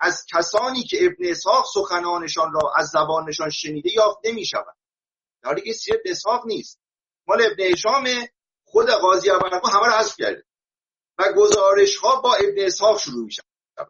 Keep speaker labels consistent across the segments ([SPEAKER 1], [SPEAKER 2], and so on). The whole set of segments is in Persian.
[SPEAKER 1] از کسانی که ابن اسحاق سخنانشان را از زبانشان شنیده یافت نمی‌شود. در حالی که سیر ابن اسحاق نیست، مال ابن هشام. خود قاضی ابرقا همه رو حذف کرده و گزارش‌ها با ابن اسحاق شروع می‌شود.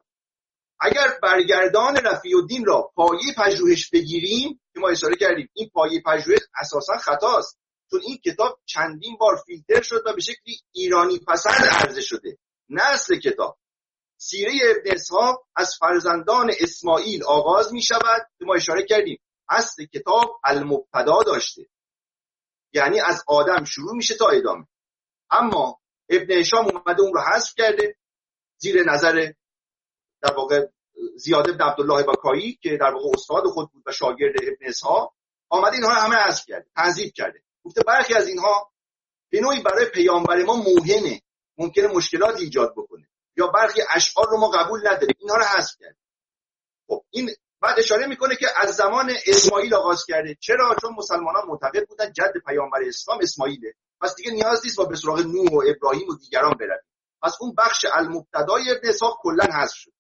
[SPEAKER 1] اگر برگردان رفیع الدین را پایه پژوهش بگیریم که ما اشاره کردیم، این پایه پژوهش اساساً خطاست، چون این کتاب چندین بار فیلتر شد و به شکلی ایرانی پسند عرضه شده. نه اصل کتاب. سیره ابن اسحاق از فرزندان اسماعیل آغاز می شود که ما اشاره کردیم اصل کتاب المبتدا داشته، یعنی از آدم شروع میشه تا ادامه. اما ابن هشام اومده اون رو حذف کرده زیر نظر در واقع زیاد بن عبدالله بکایی که در واقع استاد خود بود و شاگرد ابن اسحاق، آمده اینها رو همه حذف کرده، تحذیف کرده. گفته برخی از اینها به نوعی برای پیامبر ما موهمه، ممکنه مشکلات ایجاد بکنه، یا برخی اشعار رو ما قبول نداریم، اینها رو حذف کرده. خب این بعد اشاره میکنه که از زمان اسماعیل آغاز کرده. چرا؟ چون مسلمانان معتقد بودن جد پیامبر اسلام اسماعیله، پس دیگه نیاز نیست با به سراغ نوح و ابراهیم و دیگران برن. پس اون بخش المبتدای ابن اسحاق کلا حذف شد.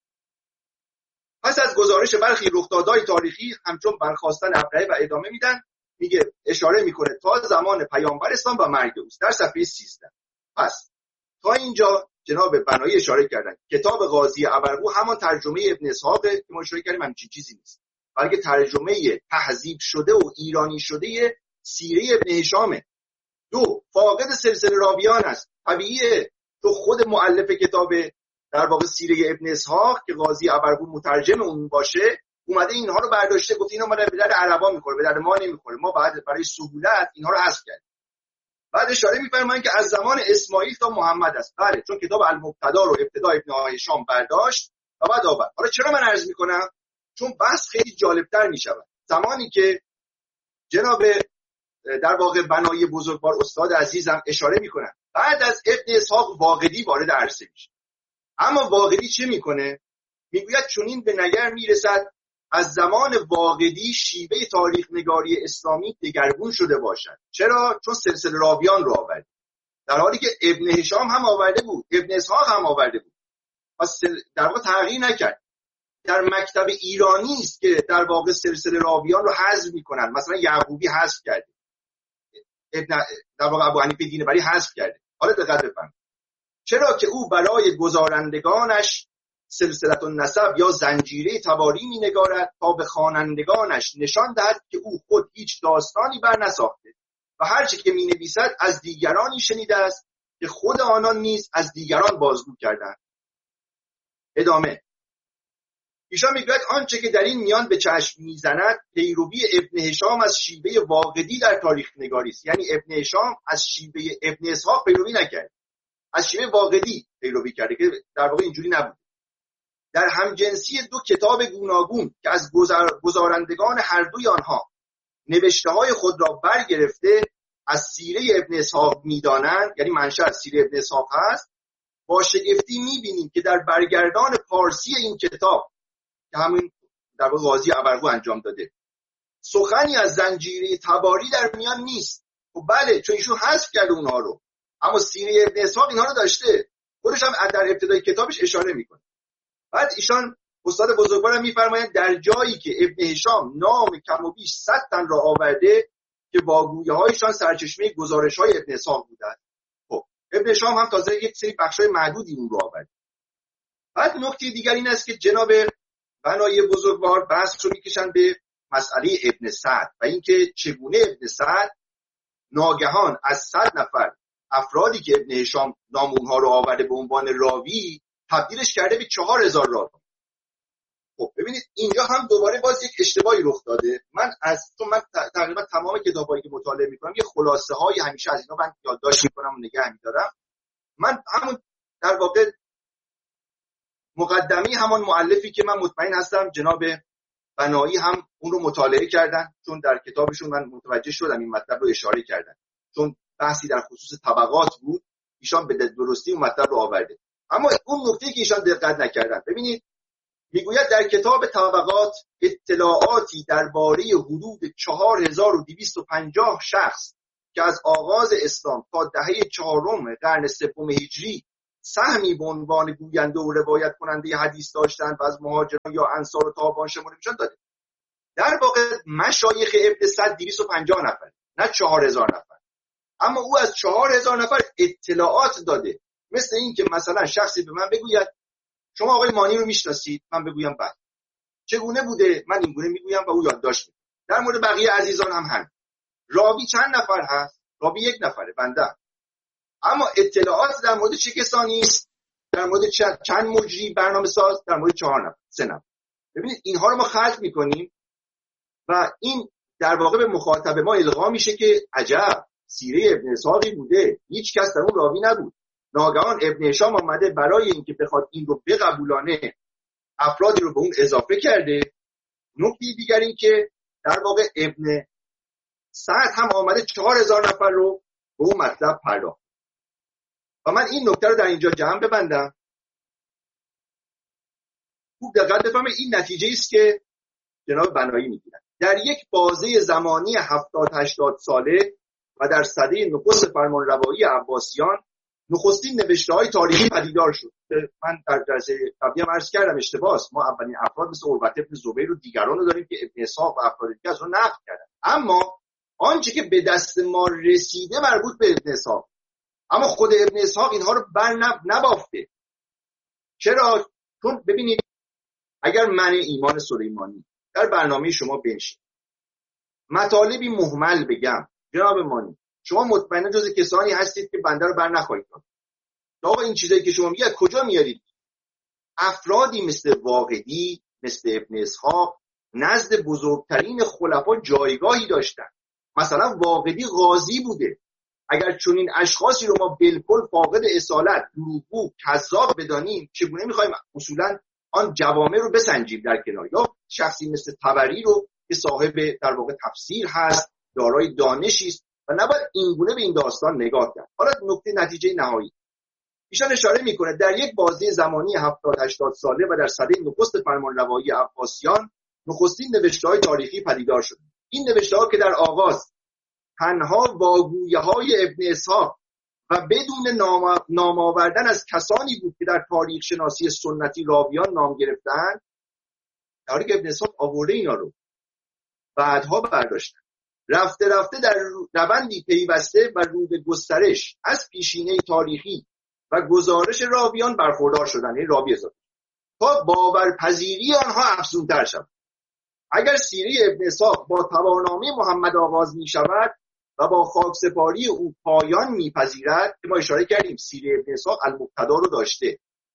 [SPEAKER 1] پس از گزارش برخی رخدادهای تاریخی همچون برخاستن ابرهه و ادامه میدن، میگه اشاره میکنه تا زمان پیامبر اسلام و مرگ اوست در صفحه 13. پس تا اینجا جناب بنایی اشاره کردن کتاب قاضی ابرقو همان ترجمه ابن اسحاق که ما اشاره کردیم همچین چیزی نیست، بلکه ترجمه تهذیب شده و ایرانی شده سیره ابن هشامه. دو، فاقد سلسله راویان است. طبیعیه، تو خود مؤلف کتاب در واقع سیره ابن اسحاق که قاضی ابرقو مترجم اون باشه، اومده اینها رو برداشته گفت اینا ما به درد عربا میخوره، به درد ما نمیخوره، ما بعد برای سهولت اینها رو حذف کردیم. بعد اشاره می‌فرمایند که از زمان اسماعیل تا محمد است. بله، چون کتاب المبتدا رو ابتدا ابن هشام برداشت و بعد آورد. حالا چرا من عرض میکنم؟ چون بحث خیلی جالبتر میشود زمانی که جناب در واقع بنایی بزرگوار استاد عزیزم اشاره میکنن بعد از ابن اسحاق واقدی وارد عرصه میشه. اما واقدی چه میکنه؟ میگوید چنین به نظر میرسد از زمان واقدی شیوه تاریخ نگاری اسلامی دگرگون شده باشد. چرا؟ چون سلسله راویان رو آورده، در حالی که ابن هشام هم آورده بود، ابن اسحاق هم آورده بود، پس در واقع تغییر نکرد. در مکتب ایرانی است که در واقع سلسله راویان رو حذف میکنن. مثلا یعقوبی حذف کرده، در واقع ابو حنیفه دینبری حذف کرده. حالا دقت بفرمایید، چرا که او برای گزارندگانش سلسله النسب یا زنجیره تباری می نگارد تا به خوانندگانش نشان دهد که او خود هیچ داستانی بر نساخته و هرچه که می نویسد از دیگرانی شنیده است که خود آنان نیز از دیگران بازگو کردند. ادامه ایشان میگوید آنچه که در این میان به چشم میزند پیروی ابن هشام از شیوه واقدی در تاریخ نگاری است. یعنی ابن هشام از شیوه ابن اسحاق پیروی نکرد، از شیوه واقدی پیروی کرده که در واقع اینجوری نبود. در همجنسی دو کتاب گوناگون که از گزارندگان هر دوی آنها نوشته‌های خود را برگرفته از سیره ابن اسحاق می‌دانند، یعنی منشأ از سیره ابن اسحاق هست، با شگفتی می‌بینیم که در برگردان پارسی این کتاب که همین در واقع قاضی ابرقو انجام داده سخنی از زنجیره تباری در میان نیست. خب بله، چون ایشون حذف کرده اونها رو، اما سیره ابن اسحاق اینها رو داشته، خودش هم در ابتدای کتابش اشاره می‌کنه. بعد ایشان استاد بزرگوارم میفرمایند در جایی که ابن هشام نام کم و بیش 100 تن را آورده که واگویه‌هایشان سرچشمه گزارش‌های ابن اسحاق بودند. خب ابن هشام هم تازه یک سری بخش‌های معدودی اون رو آورده. بعد نکته دیگر این است که جناب بنایی بزرگوار بحث رو میکشن به مسئله ابن سعد و اینکه چگونه ابن سعد ناگهان از 100 نفر افرادی که ابن هشام نام اونها رو آورده به عنوان راوی تبدیلش کرده به 4000 راوی. خب ببینید اینجا هم دوباره باز یک اشتباهی رخ داده. من تقریبا تمام کتابایی که مطالعه میکنم یه خلاصه های همیشه از اینا من یادداشت میکنم و نگه میدارم. من همون در واقع مقدمه همان مؤلفی که من مطمئن هستم جناب بنایی هم اون رو مطالعه کردن، چون در کتابشون من متوجه شدم این مطلب رو اشاره کردن، چون بحثی در خصوص طبقات بود، ایشان به درستی اون مطلب رو آورده. اما اون نکته‌ای که ایشان دقت نکردن، ببینید میگوید در کتاب طبقات اطلاعاتی درباره حدود 4250 شخص که از آغاز اسلام تا دهه 4 قرن سوم هجری سهمی به عنوان گوینده و روایت کننده حدیث داشتن و از مهاجران یا انصار و تابعان شمرده میشن داده. در واقع مشایخ ابن سعد 250 نفر، نه 4000 نفر. اما او از 4000 نفر اطلاعات داده. مثل این که مثلا شخصی به من بگوید شما آقای مانی رو میشناسید، من بگویم بله. چگونه بوده؟ من اینگونه میگویم و او یادداشت میکنه. در مورد بقیه عزیزان هم همین. راوی چند نفر هست؟ راوی یک نفره، بنده. اما اطلاعات در مورد چه کسانی است؟ در مورد چند مجری برنامه ساز؟ در مورد 4 نفر، 3 نفر. ببینید اینها رو ما خلق میکنیم و این در واقع به مخاطب ما القا میشه که عجب سیره ابن اسحاقی بوده، هیچ کس در اون راوی نبود. ناگهان ابن هشام آمده برای اینکه بخواد این رو بقبولانه افرادی رو به اون اضافه کرده. نکته دیگر این که در واقع ابن سعد هم آمده 4000 نفر رو به اون مطلب پرداخت. و من این نکته رو در اینجا جمع ببندم. خوب دقت بفرمایید، این نتیجه است که جناب بنایی میگیرن. در یک بازه زمانی 70-80 ساله و در سده نخست فرمانروایی عباسیان نخستین نوشته‌های تاریخی پدیدار شد. من در جلسه قبلی هم عرض کردم اشتباه است. ما اولین افراد مثل عروة بن زبیر و دیگران رو داریم که ابن اسحاق و افراد دیگه از اون نقل کردن. اما آنچه که به دست ما رسیده مربوط به ابن اسحاق، اما خود ابن اسحاق اینها رو نبافته. چرا؟ چون ببینید اگر من ایمان سلیمانی در برنامه شما بنشین مطالبی مهمل بگم، جناب مانی شما مطمئنا جز کسانی هستید که بنده رو بر نخواهید داشت. آقا این چیزایی که شما میگید کجا میارید؟ افرادی مثل واقدی، مثل ابن اسحاق نزد بزرگترین خلفا جایگاهی داشتن. مثلا واقدی قاضی بوده. اگر چنین اشخاصی رو ما بالکل فاقد اصالت، دروغگو، کذاب بدانیم، چگونه میخوایم اصولا آن جوامع رو بسنجیم در کنار؟ یا شخصی مثل طبری رو که صاحب در واقع تفسیر هست، دارای دانشی است و نباید اینگونه به این داستان نگاه کرد. حالا نتیجه نهایی ایشان اشاره میکنه در یک بازه زمانی 70-80 ساله و در سده نخست فرمانروایی عباسیان نخستین نوشته‌های تاریخی پدیدار شد. این نوشته‌ها که در آغاز تنها واگویه‌های ابن اسحاق و بدون نام آوردن از کسانی بود که در تاریخ شناسی سنتی راویان نام گرفتند، در حالی که ابن اسحاق آورده اینا رو بعدها برداشتن. رفته رفته در روندی پیوسته و رو به گسترش از پیشینه تاریخی و گزارش راویان برخوردار شدن، این راوی اضافه تا باورپذیری آنها افزونتر شد. اگر سیره ابن اسحاق با توانامه محمد آغاز می شود و با خاکسپاری او پایان میپذیرد، که ما اشاره کردیم سیره ابن اسحاق المبتدا رو داشته،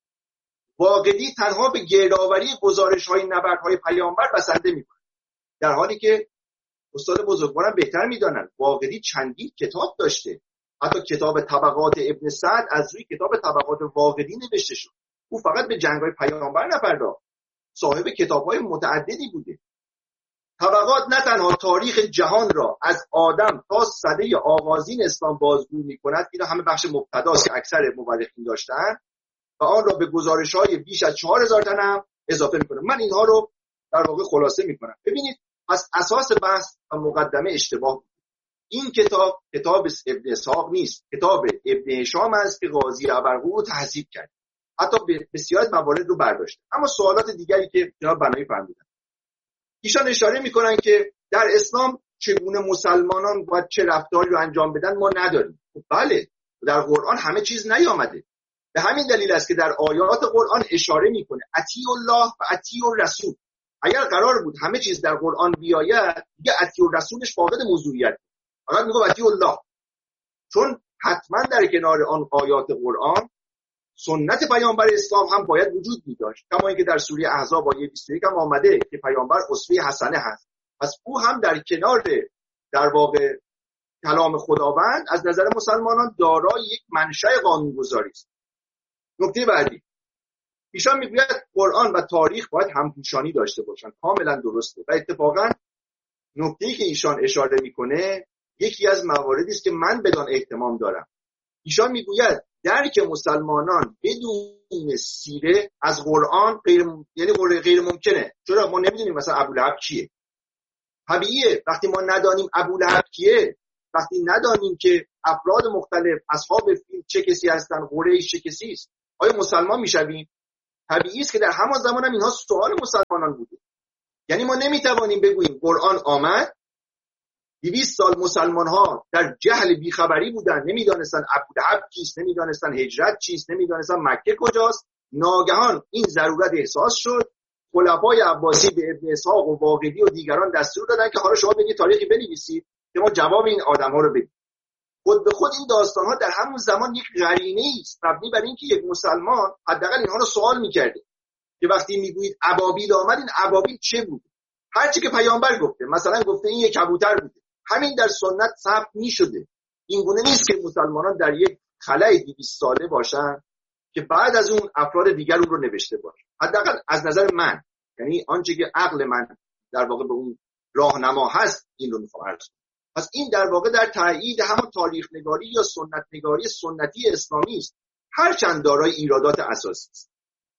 [SPEAKER 1] واقعی تنها به گردآوری گزارش‌های نبردهای پیامبر بسنده می‌کند، در حالی که استاد بزرگوارم بهتر می‌دانند واقعی چندین کتاب داشته. حتی کتاب طبقات ابن سعد از روی کتاب طبقات واقعی نوشته شد. او فقط به جنگ‌های پیامبر نپرداخت، صاحب کتاب‌های متعددی بوده. طبقات نه تنها تاریخ جهان را از آدم تا سده آغازین اسلام بازگو می‌کند، اینا همه بخش مبتداست که اکثر مورخین داشتن، و آن را به گزارش‌های بیش از 4000 تا هم اضافه می‌کنه. من اینها رو در واقع خلاصه می‌کنم. ببینید از اساس بحث و مقدمه اشتباه بود. این کتاب ابن اسحاق نیست، کتاب ابن هشام است که قاضی ابرقو رو تهذیب کرد، حتی بسیار موارد رو برداشت. اما سوالات دیگری که جناب بنایی فرمودن، ایشان اشاره می‌کنن که در اسلام چگونه مسلمانان باید چه رفتاری رو انجام بدن ما نداریم. بله، در قرآن همه چیز نیامده. به همین دلیل است که در آیات قرآن اشاره میکنه اطیع الله و اطیع الرسول. اگر قرار بود همه چیز در قرآن بیاید، دیگه اطیع الرسولش فاقد موضوعیت، فقط میگه اطیع الله، چون حتما در کنار آن آیات قرآن سنت پیامبر اسلام هم باید وجود می‌داشت، کما اینکه در سوره احزاب آیه 21 هم آمده که پیامبر اسوه حسنه هست. پس او هم در کنار در واقع کلام خداوند از نظر مسلمانان دارای یک منشأ قانون‌گذاری است. نکته بعدی، ایشان میگوید قرآن و تاریخ باید همپوشانی داشته باشند. کاملا درسته و اتفاقا نکته‌ای که ایشان اشاره میکنه یکی از مواردی است که من بدان اهتمام دارم. ایشان میگوید درک مسلمانان بدون سیره از قرآن غیر ممکنه. چرا؟ ما نمیدونیم مثلا ابولهب کیه. طبیعیه وقتی ما ندانیم ابولهب کیه، وقتی ندانیم که افراد مختلف اصحاب فیل چه کسی هستن، قریش چه کسی است، آیا مسلمان میشویم؟ طبیعی است که در همان زمان هم اینها سوال مسلمانان بوده. یعنی ما نمیتوانیم بگوییم قرآن آمد 200 سال مسلمان ها در جهل بیخبری بودن، نمیدانستن ابولهب کیست، نمیدانستن هجرت چیست، نمیدانستن مکه کجاست، ناگهان این ضرورت احساس شد، خلفای عباسی به ابن اسحاق و واقدی و دیگران دستور دادن که حالا شما بگید تاریخی بنویسید که ما جواب این آدم‌ها رو بدیم. خود به خود این داستان‌ها در همون زمان یک قرینه است مبنی بر اینکه یک مسلمان حداقل اینها رو سوال می‌کرده که وقتی میگویید ابابیل آمد، این ابابیل چه بود؟ هرچی که پیامبر گفته، مثلا گفته این یک کبوتر بوده، همین در سنت ثبت می‌شده. این گونه نیست که مسلمانان در یک خلأ 200 ساله باشن که بعد از اون افراد دیگر اون رو نوشته باشه. حداقل از نظر من، یعنی آنچه که عقل من در واقع به اون راهنما هست، این رو می‌خوام عرض کنم. پس این در واقع در تایید همون تاریخ نگاری یا سنت نگاری سنتی اسلامی است، هرچند دارای ایرادات اساسی است.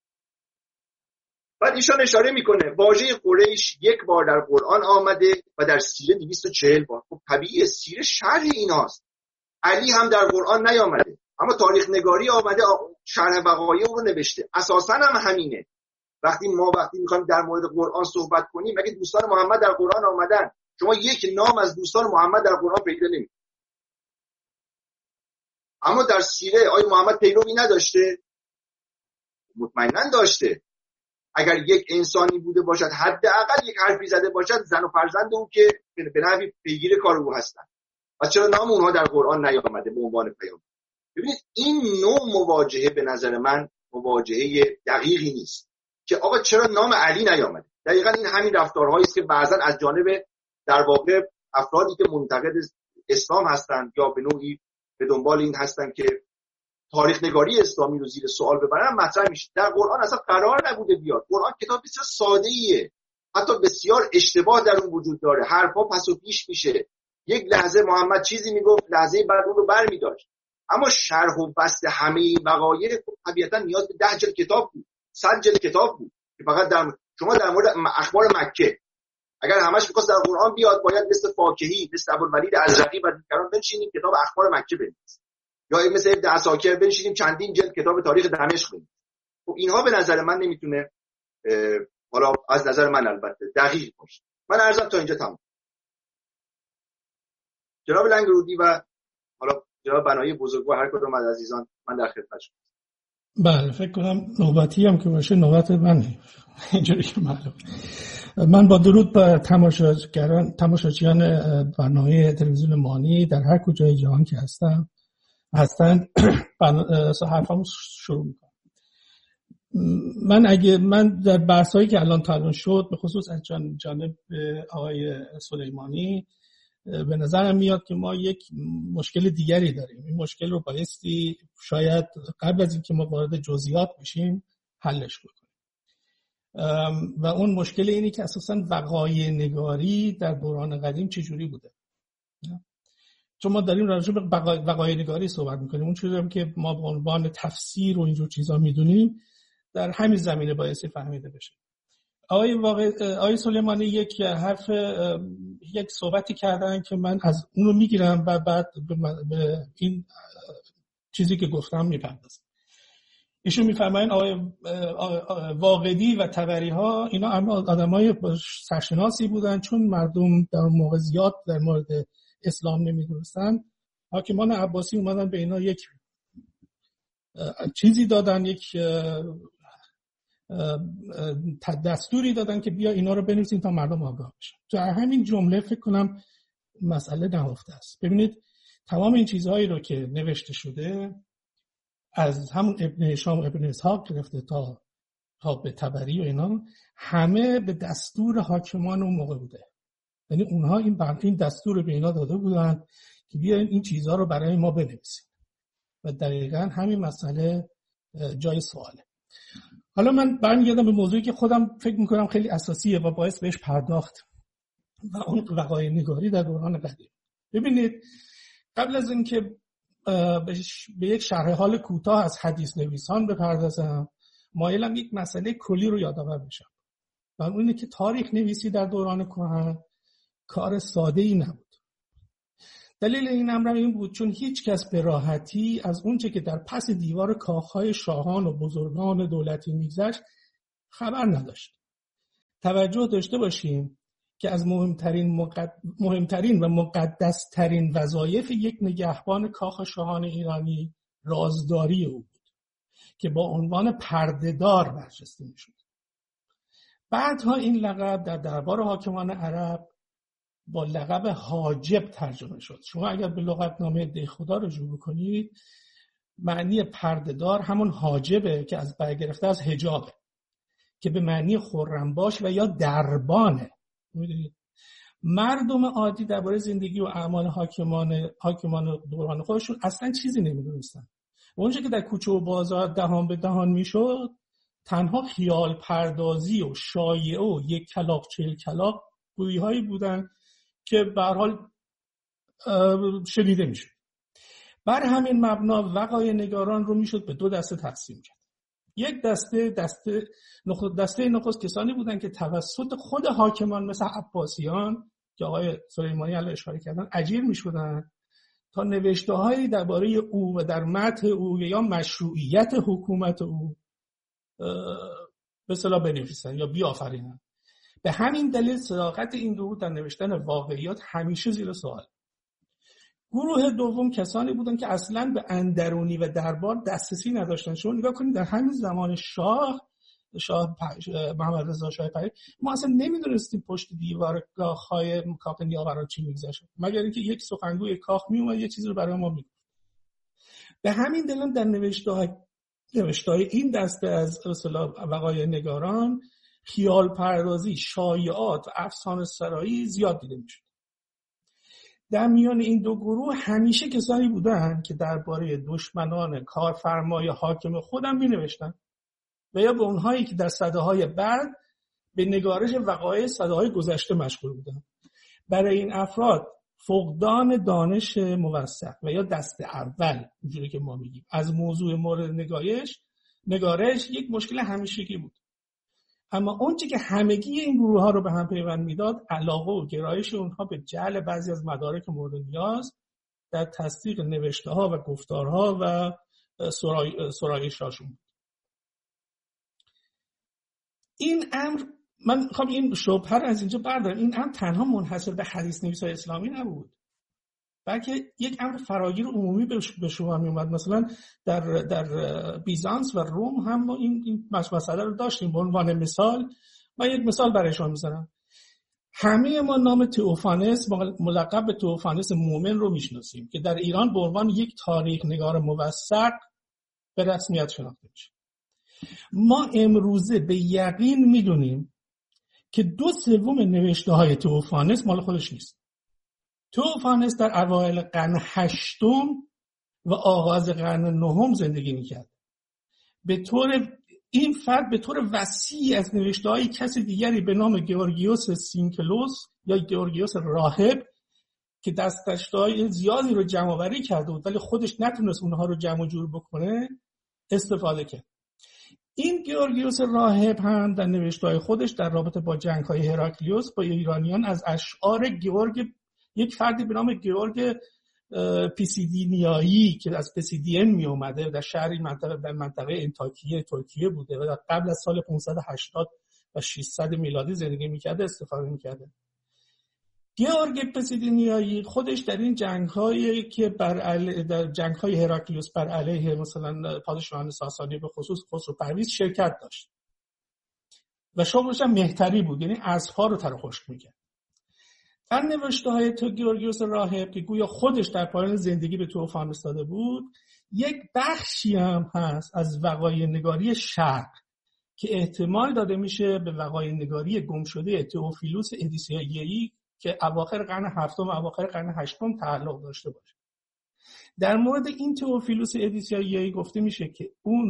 [SPEAKER 1] بعد ایشان اشاره میکنه واژه قریش یک بار در قرآن آمده و در سیره 240 بار. خب طبیعیه، سیره شرح ایناست. علی هم در قرآن نیامده، اما تاریخ نگاری آمده، شرح وقایع رو نوشته. اساساً هم همینه. وقتی میخوایم در مورد قرآن صحبت کنیم، مگه دوستان محمد در قرآن آمدن؟ شما یک نام از دوستان محمد در قرآن پیدا نمی‌کنید. اما در سیره آیا محمد پیروی نداشته؟ مطمئناً داشته. اگر یک انسانی بوده باشد، حداقل یک حرفی زده باشد، زن و فرزند اون که به نحوی پیگیر کار او هستن. و چرا نام اونها در قرآن نیامده به عنوان پیامبر؟ ببینید این نوع مواجهه به نظر من مواجهه دقیقی نیست که آقا چرا نام علی نیامده. دقیقاً این همین رفتارهایی است که بعضاً از جانب در واقع افرادی که منتقد اسلام هستند یا به نوعی به دنبال این هستند که تاریخ نگاری اسلامی رو زیر سوال ببرن مطرح میشه. در قرآن اصلا قرار نبوده بیاد. قرآن کتاب بسیار ساده‌ایه، حتی بسیار اشتباه در اون وجود داره، حرفا پس و پیش میشه. یک لحظه محمد چیزی میگفت، لحظه بعد اون رو برمی‌داشت. اما شرح و بسط همه وقایع طبیعتا نیاز به 10 جلد کتاب بود، 100 جلد کتاب بود که فقط شما در مورد اخبار مکه اگر همش می‌خواست در قرآن بیاد، باید مثل فاکهی، مثل ابوالولید ازرقی و دیگران بنشینیم کتاب اخبار مکه بنویسیم، یا مثل ابن عساکر بنشینیم چندین جلد کتاب تاریخ دمشق بنویسیم. خب اینها به نظر من نمیتونه، حالا از نظر من البته دقیق باشه. من عرضم تا اینجا تمام. جناب لنگرودی و حالا جناب بنایی بزرگوار، هر کدوم از عزیزان، من در خدمتشون.
[SPEAKER 2] بله، فکر کنم نوبتی هم که باشه نوبت منه. اینجوری که معلومه. من با درود به تماشاچیان برنامه تلویزیون مانی در هر کجای جهان که هستند حرفامو شروع میکنم. من در بحثایی که الان شد، به خصوص از جانب آقای سلیمانی، به نظرم میاد که ما یک مشکل دیگری داریم. این مشکل رو بایستی شاید قبل از اینکه ما وارد جزئیات بشیم حلش بکنیم. و اون مشکل اینی که اساساً وقایع نگاری در دوران قدیم چجوری بوده. چون ما داریم راجع به وقایع نگاری صحبت میکنیم، اون چیزی که ما به عنوان تفسیر و اینجور چیزا میدونیم در همین زمینه بایستی فهمیده بشه. آقای سلیمانی یک صحبتی کردن که من از اون رو میگیرم و بعد به این چیزی که گفتم میپردازم. ایشون میفرمایند آقای واقدی و طبری ها اینا آدمای سرشناسی بودن، چون مردم در موقع زیاد در مورد اسلام نمیدونستن، حاکمان عباسی اومدن به اینا یک چیزی دادن، یک دستوری دادن که بیا اینا رو بنویسین تا مردم آگاه بشن. تو همین جمله فکر کنم مسئله نهفته است. ببینید تمام این چیزهایی رو که نوشته شده از همون ابن هشام ابن اسحاق گرفته تا به طبری و اینا، همه به دستور حاکمان اون موقع بوده. یعنی اونها این دستور رو به اینا داده بودن که بیاین این چیزها رو برای ما بنویسین و دقیقاً همین مسئله جای سواله. حالا من برمیگردم به موضوعی که خودم فکر میکنم خیلی اساسیه و باعث بهش پرداخت و اون وقایع نگاری در دوران قدیم. ببینید قبل از اینکه به یک شرح حال کوتاه از حدیث نویسان بپردازم، مایلم یک مسئله کلی رو یادآور بشم و اون اینه که تاریخ نویسی در دوران کهن کار ساده‌ای نبود. دلیل این امر این بود چون هیچ کس به راحتی از اونچه که در پس دیوار کاخهای شاهان و بزرگان دولتی میگذشت خبر نداشت. توجه داشته باشیم که از مهمترین و مقدسترین وظایف یک نگهبان کاخ شاهان ایرانی رازداری او بود که با عنوان پردهدار برجسته میشد. بعدها این لقب در دربار حاکمان عرب با لقب حاجب ترجمه شد. شما اگر به لغتنامه دهخدا رجوع بکنید، معنی پردهدار همون حاجبه که از برگرفته از حجابه که به معنی خرم‌باش و یا دربانه. می‌دونید مردم عادی درباره زندگی و اعمال حاکمان دوران خودشون اصلا چیزی نمی‌دونستن. اونجا که در کوچه و بازار دهان به دهان میشد، تنها خیال پردازی و شایعه و یک کلاغ 40 کلاغ گویی‌هایی بودن که به هر حال شنیده میشد. بر همین مبنا وقایع نگاران رو میشد به دو دسته تقسیم کرد. یک دسته نخست کسانی بودند که توسط خود حاکمان مثل عباسیان که آقای سلیمانی علیه اشاره کردن اجیر میشدن تا نوشته‌هایی درباره او و در مدح او یا مشروعیت حکومت او به اصطلاح بنویسن یا بیافرینن. به همین دلیل صداقت این گروه در نوشتن واقعیات همیشه زیر سوال. گروه دوم کسانی بودند که اصلاً به اندرونی و دربار دسترسی نداشتن. شما نگاه کنید در همین زمان شاه محمد رضا شاه پهلوی ما اصلا نمیدونستیم پشت دیوار کاخ نیاوران چی میگذشت، مگر اینکه یک سخنگوی کاخ میومد یه چیزی رو برای ما میگفت. به همین دلیل در نوشته‌های این دسته از اصطلاح وقایع نگاران خیال پردازی، شایعات و افسانه سرایی زیاد دیده میشد. در میان این دو گروه همیشه کسانی بودند که درباره دشمنان کارفرمای حاکم خودم مینوشتن و یا به اونهایی که در سده‌های بعد به نگارش وقایع سده‌های گذشته مشغول بودند. برای این افراد فقدان دانش موثق و یا دست اول اینجوری که ما میگیم از موضوع مورد نگارش یک مشکل همیشگی بود. اما اونچه که همگی این گروه ها رو به هم پیوند میداد علاقه و گرایش اونها به جعل بعضی از مدارک مورد نیاز در تصدیق نوشته ها و گفتارها و سرایش‌هاشون بود. این امر من میخوام این شبهه رو از اینجا بردارم. این امر تنها منحصر به حدیث نویسای اسلامی نبود، بلکه یک امر فراگیر عمومی به شما می اومد. مثلا در بیزانس و روم هم ما این مسئله رو داشتیم. به عنوان مثال من یک مثال برای شما میذارم. همه ما نام تئوفانس ملقب به تئوفانس مومن رو میشناسیم که در ایران به عنوان یک تاریخ نگار موثق به رسمیت شناخته میشه. ما امروزه به یقین میدونیم که 2/3 نوشته‌های تئوفانس مال خودش نیست. تئوفانس در اوایل قرن 8 و آغاز قرن 9 زندگی میکرد. این فرد به طور وسیع از نوشته‌های کسی دیگری به نام گیورگیوس سینکلوس یا گیورگیوس راهب که دست‌های زیادی رو جمع‌آوری کرده بود ولی خودش نتونست اونها رو جمع و جور بکنه استفاده کرد. این گیورگیوس راهب هم در نوشته‌های خودش در رابطه با جنگ‌های هراکلیوس با ایرانیان از اشعار یک فردی به نام گیورگ پیسیدینیایی که از پیسیدین می اومده در شهری منطقه انتاکیه ترکیه بوده و در قبل از سال 580 و 600 میلادی زندگی میکرده استفاده میکرده. گیورگ پیسیدینیایی خودش در این جنگ‌هایی که در جنگ‌های هراکلیوس بر علیه مثلا پادشاهان ساسانی به خصوص خسرو پرویز شرکت داشت و شغلش هم مهتری بود، یعنی اسب‌ها رو تر و خشک میکرد. در نوشته‌های گیورگیوس راهب که گویا خودش در پایان زندگی به تئوفانس داده بود، یک بخشی هم هست از وقایع نگاری شرق که احتمال داده میشه به وقایع نگاری گمشده تئوفیلوس ادیسیایی که اواخر قرن 7 و اواخر قرن 8 تعلق داشته باشه. در مورد این تئوفیلوس ادیسیایی گفته میشه که اون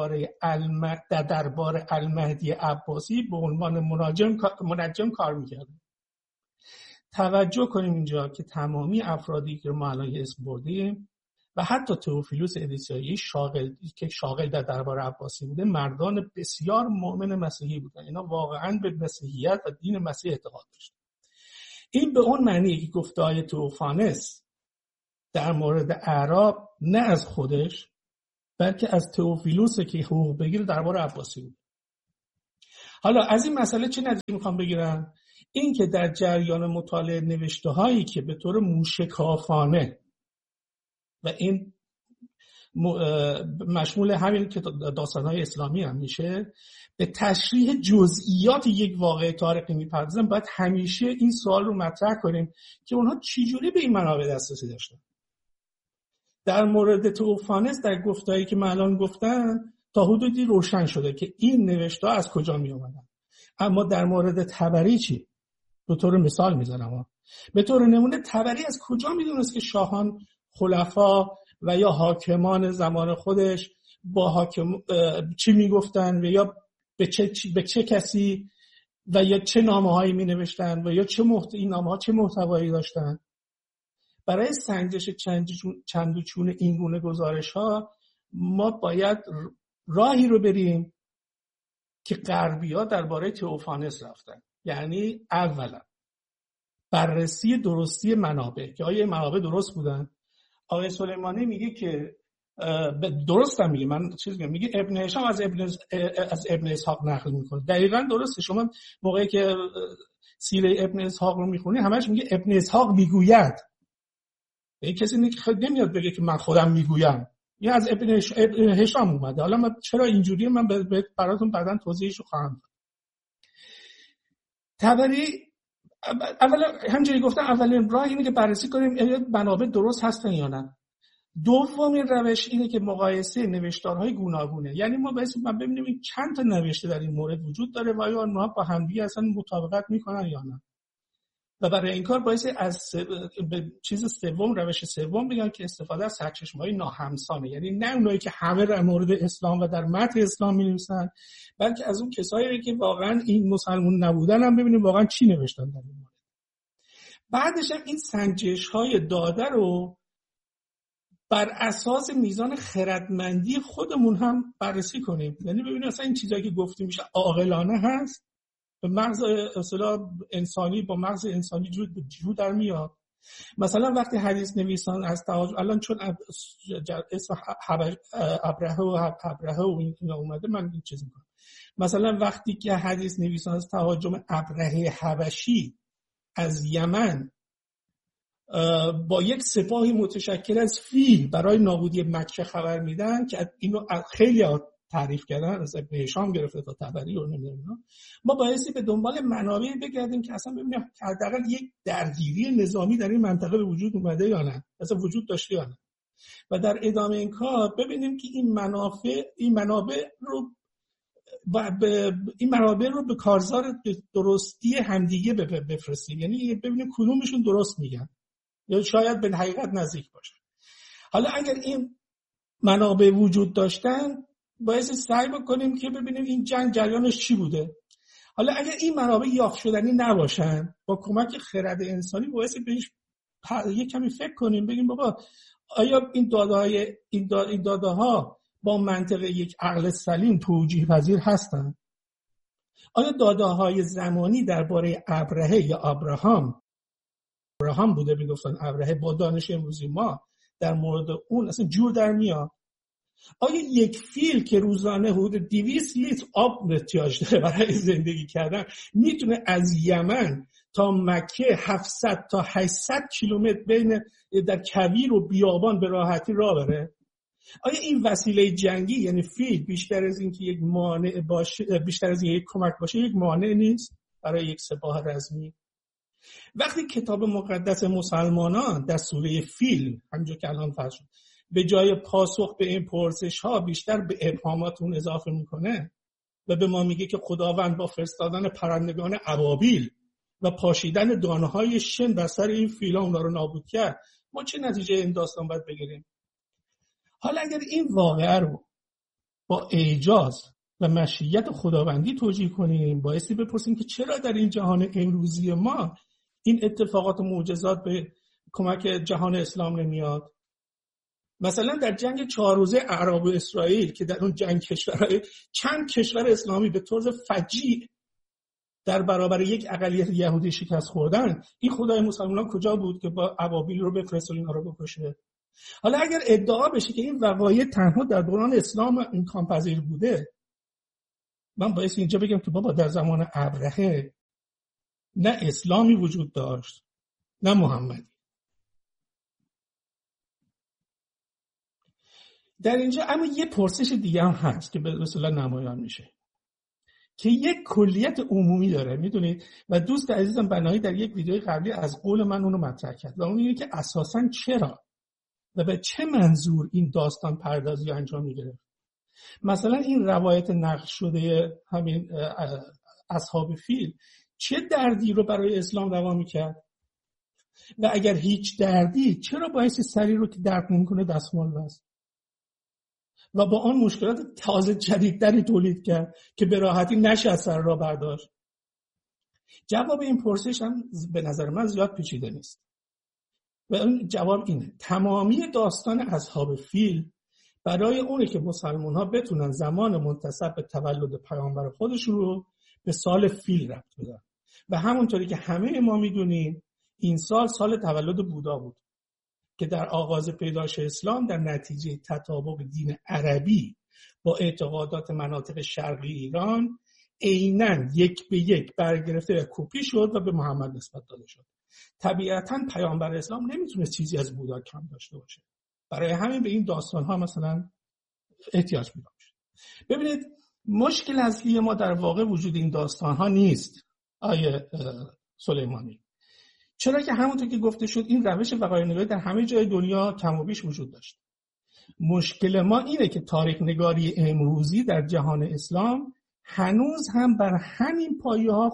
[SPEAKER 2] دربار المهدی عباسی به عنوان منجم کار میکرده. توجه کنیم اینجا که تمامی افرادی که ما الان اسم بردیم و حتی تئوفیلوس ادیسیایی شاغل در دربار عباسی بوده مردان بسیار مؤمن مسیحی بودن. اینا واقعا به مسیحیت و دین مسیح اعتقاد داشتن. این به اون معنیه که گفته‌های تئوفانس در مورد اعراب نه از خودش بلکه از تئوفیلوس که حقوق بگیره درباره عباسی بود. حالا از این مسئله چه نتیجه میخوام بگیرم؟ این که در جریان مطالعه نوشته هایی که به طور موشکافانه و این مشمول همین که داستان‌های اسلامی هم میشه به تشریح جزئیات یک واقعه تاریخی میپردازن، باید همیشه این سوال رو مطرح کنیم که اونها چجوری به این منابع دسترسی داشتن. در مورد تئوفانس در گفتایی که من الان گفتم تا حدودی روشن شده که این نوشته‌ها از کجا می اومدن. اما در مورد طبری چی؟ به طور مثال میزنم. به طور نمونه طبری از کجا میدونست که شاهان، خلفا و یا حاکمان زمان خودش با حاکم چی میگفتن و یا به چه کسی و یا چه نامه‌هایی مینوشتن و یا این نامه‌ها چه محتوایی داشتن؟ برای سنجش چند و چون این گونه گزارش‌ها ما باید راهی رو بریم که غربی‌ها درباره تئوفانس رفتن. یعنی اولا بررسی درستی منابع که آیا منابع درست بودن. آقای سلیمانی میگه که درست هم میگه، من چیز میگه ابن هشام از ابن اسحاق نقل میکنه. دقیقاً درسته. شما موقعی که سیره ابن اسحاق رو میخونی همش میگه ابن اسحاق میگوید. این کسی نمیاد بگه که من خودم میگویم. این از ابن هشام اومده. حالا من چرا اینجوریه من براتون بعداً توضیحشو خواهم داد. طبری اولا همونجوری گفتم اولین راه اینه که بررسی کنیم منابع درست هستن یا نه. دومین روش اینه که مقایسه نوشتارهای گوناگونه، یعنی ما باید ببینیم چند تا نوشته در این مورد وجود داره و آیا اونها با همدیگه اصلا مطابقت میکنن یا نه. و برای این کار باید از روش سوم بگم که استفاده از سرچشمه‌های ناهمسانه، یعنی نه اونایی که همه در مورد اسلام و در متن اسلام می‌نویسن، بلکه از اون کسایی که واقعا این مسلمان نبودن هم ببینیم واقعا چی نوشتن در این مورد. بعدش هم این سنجش‌های داده رو بر اساس میزان خردمندی خودمون هم بررسی کنیم، یعنی ببینیم اصلا این چیزایی که گفتیم میشه عاقلانه هست، به مغز اصطلاح انسانی با مغز انسانی جو در میاد. مثلا وقتی حدیث نویسان از تهاجم، الان چون اسم ابرهه و این اومده من این چیز میکنم، مثلا وقتی که حدیث نویسان از تهاجم ابرهه حبشی از یمن با یک سپاهی متشکل از فیل برای نابودی مکه خبر میدن که اینو خیلی تعریف کردن، از ابن هشام گرفته تا طبری و نمیدونم، ما بایستی به دنبال منابع بگردیم که اصلا ببینیم حداقل یک درگیری نظامی در این منطقه به وجود اومده یا نه، اصلا وجود داشته یا نه. و در ادامه این کار ببینیم که این منابع رو به کارزار درستی همدیگه بفرستیم، یعنی ببینیم کدومشون درست میگن یا شاید به حقیقت نزدیک باشه. حالا اگر این منابع وجود داشتن باید سعی بکنیم که ببینیم این جنگ جریانش چی بوده. حالا اگر این منابع یافت شدنی نباشن، با کمک خرد انسانی باید بهش یک کمی فکر کنیم، بگیم بابا آیا این داده ها با منطق یک عقل سلیم توجیه پذیر هستن؟ آیا داده های زمانی درباره ابرهه یا ابراهام بوده میگفتن ابرهه با دانش امروزی ما در مورد اون اصلا جور در میاد؟ آیا یک فیل که روزانه حدود 200 لیتر آب احتیاج داره برای زندگی کردن میتونه از یمن تا مکه 700 تا 800 کیلومتر بین در کویر و بیابان به راحتی راه بره؟ آیا این وسیله جنگی یعنی فیل بیشتر از این که یک مانع باشه، بیشتر از این یک کمک باشه، یک مانع نیست برای یک سپاه رزمی؟ وقتی کتاب مقدس مسلمانان در سوره فیل همونجور که الان فرض شد به جای پاسخ به این پرسش ها بیشتر به ابهامات اون اضافه میکنه و به ما میگه که خداوند با فرستادن پرندگان ابابیل و پاشیدن دانه های شن بر سر این فیلا اونا رو نابود کرد، ما چه نتیجه این داستان باید بگیریم؟ حالا اگر این واقعه رو با اعجاز و مشیت خداوندی توجیه کنیم، بایستی بپرسیم که چرا در این جهان امروزی ما این اتفاقات و معجزات به کمک جهان اسلام نمیاد؟ مثلا در جنگ 4 روزه اعراب و اسرائیل که در اون جنگ چند کشور اسلامی به طور فجیع در برابر یک اقلیت یهودی شکست خوردن، این خدای مسلمانان کجا بود که با ابابیل رو بفرسته اینا رو بکشه؟ حالا اگر ادعا بشه که این وقایع تنها در دوران اسلام امکان پذیر بوده، من باید اینجا بگم که بابا در زمان ابرهه نه اسلامی وجود داشت نه محمدی. در اینجا اما یه پرسش دیگه هم هست که به اصطلاح نمایان میشه که یک کلیت عمومی داره، میدونید، و دوست عزیزم بنایی در یک ویدیوی قبلی از قول من اونو مطرح کرد و اون اینه که اساساً چرا و به چه منظور این داستان پردازی انجام میگیره. مثلا این روایت نقل شده همین اصحاب فیل چه دردی رو برای اسلام روا میکرد و اگر هیچ دردی چرا باعث سری رو که درد نمیکنه دستمال بست و با آن مشکلات تازه جدیدتری تولید کرد که به راحتی نشه از سر را برداشت. جواب این پرسش هم به نظر من زیاد پیچیده نیست و اون جواب اینه: تمامی داستان اصحاب فیل برای اونه که مسلمان ها بتونن زمان منتسب به تولد پیامبر خودشون رو به سال فیل ربط بدن و همونطوری که همه ما میدونیم این سال تولد بودا بود که در آغاز پیدایش اسلام در نتیجه تطابق دین عربی با اعتقادات مناطق شرقی ایران عیناً یک به یک برگرفته و کپی شد و به محمد نسبت داده شد. طبیعتاً پیامبر اسلام نمیتونه چیزی از بودا کم داشته باشه، برای همین به این داستان‌ها مثلا احتیاج می‌کنه. ببینید مشکل اصلی ما در واقع وجود این داستان‌ها نیست آیه سلیمانی، چرا که همونطور که گفته شد این روش وقایع‌نگاری در همه جای دنیا کم و بیش وجود داشت. مشکل ما اینه که تاریخ نگاری امروزی در جهان اسلام هنوز هم بر همین پایه‌های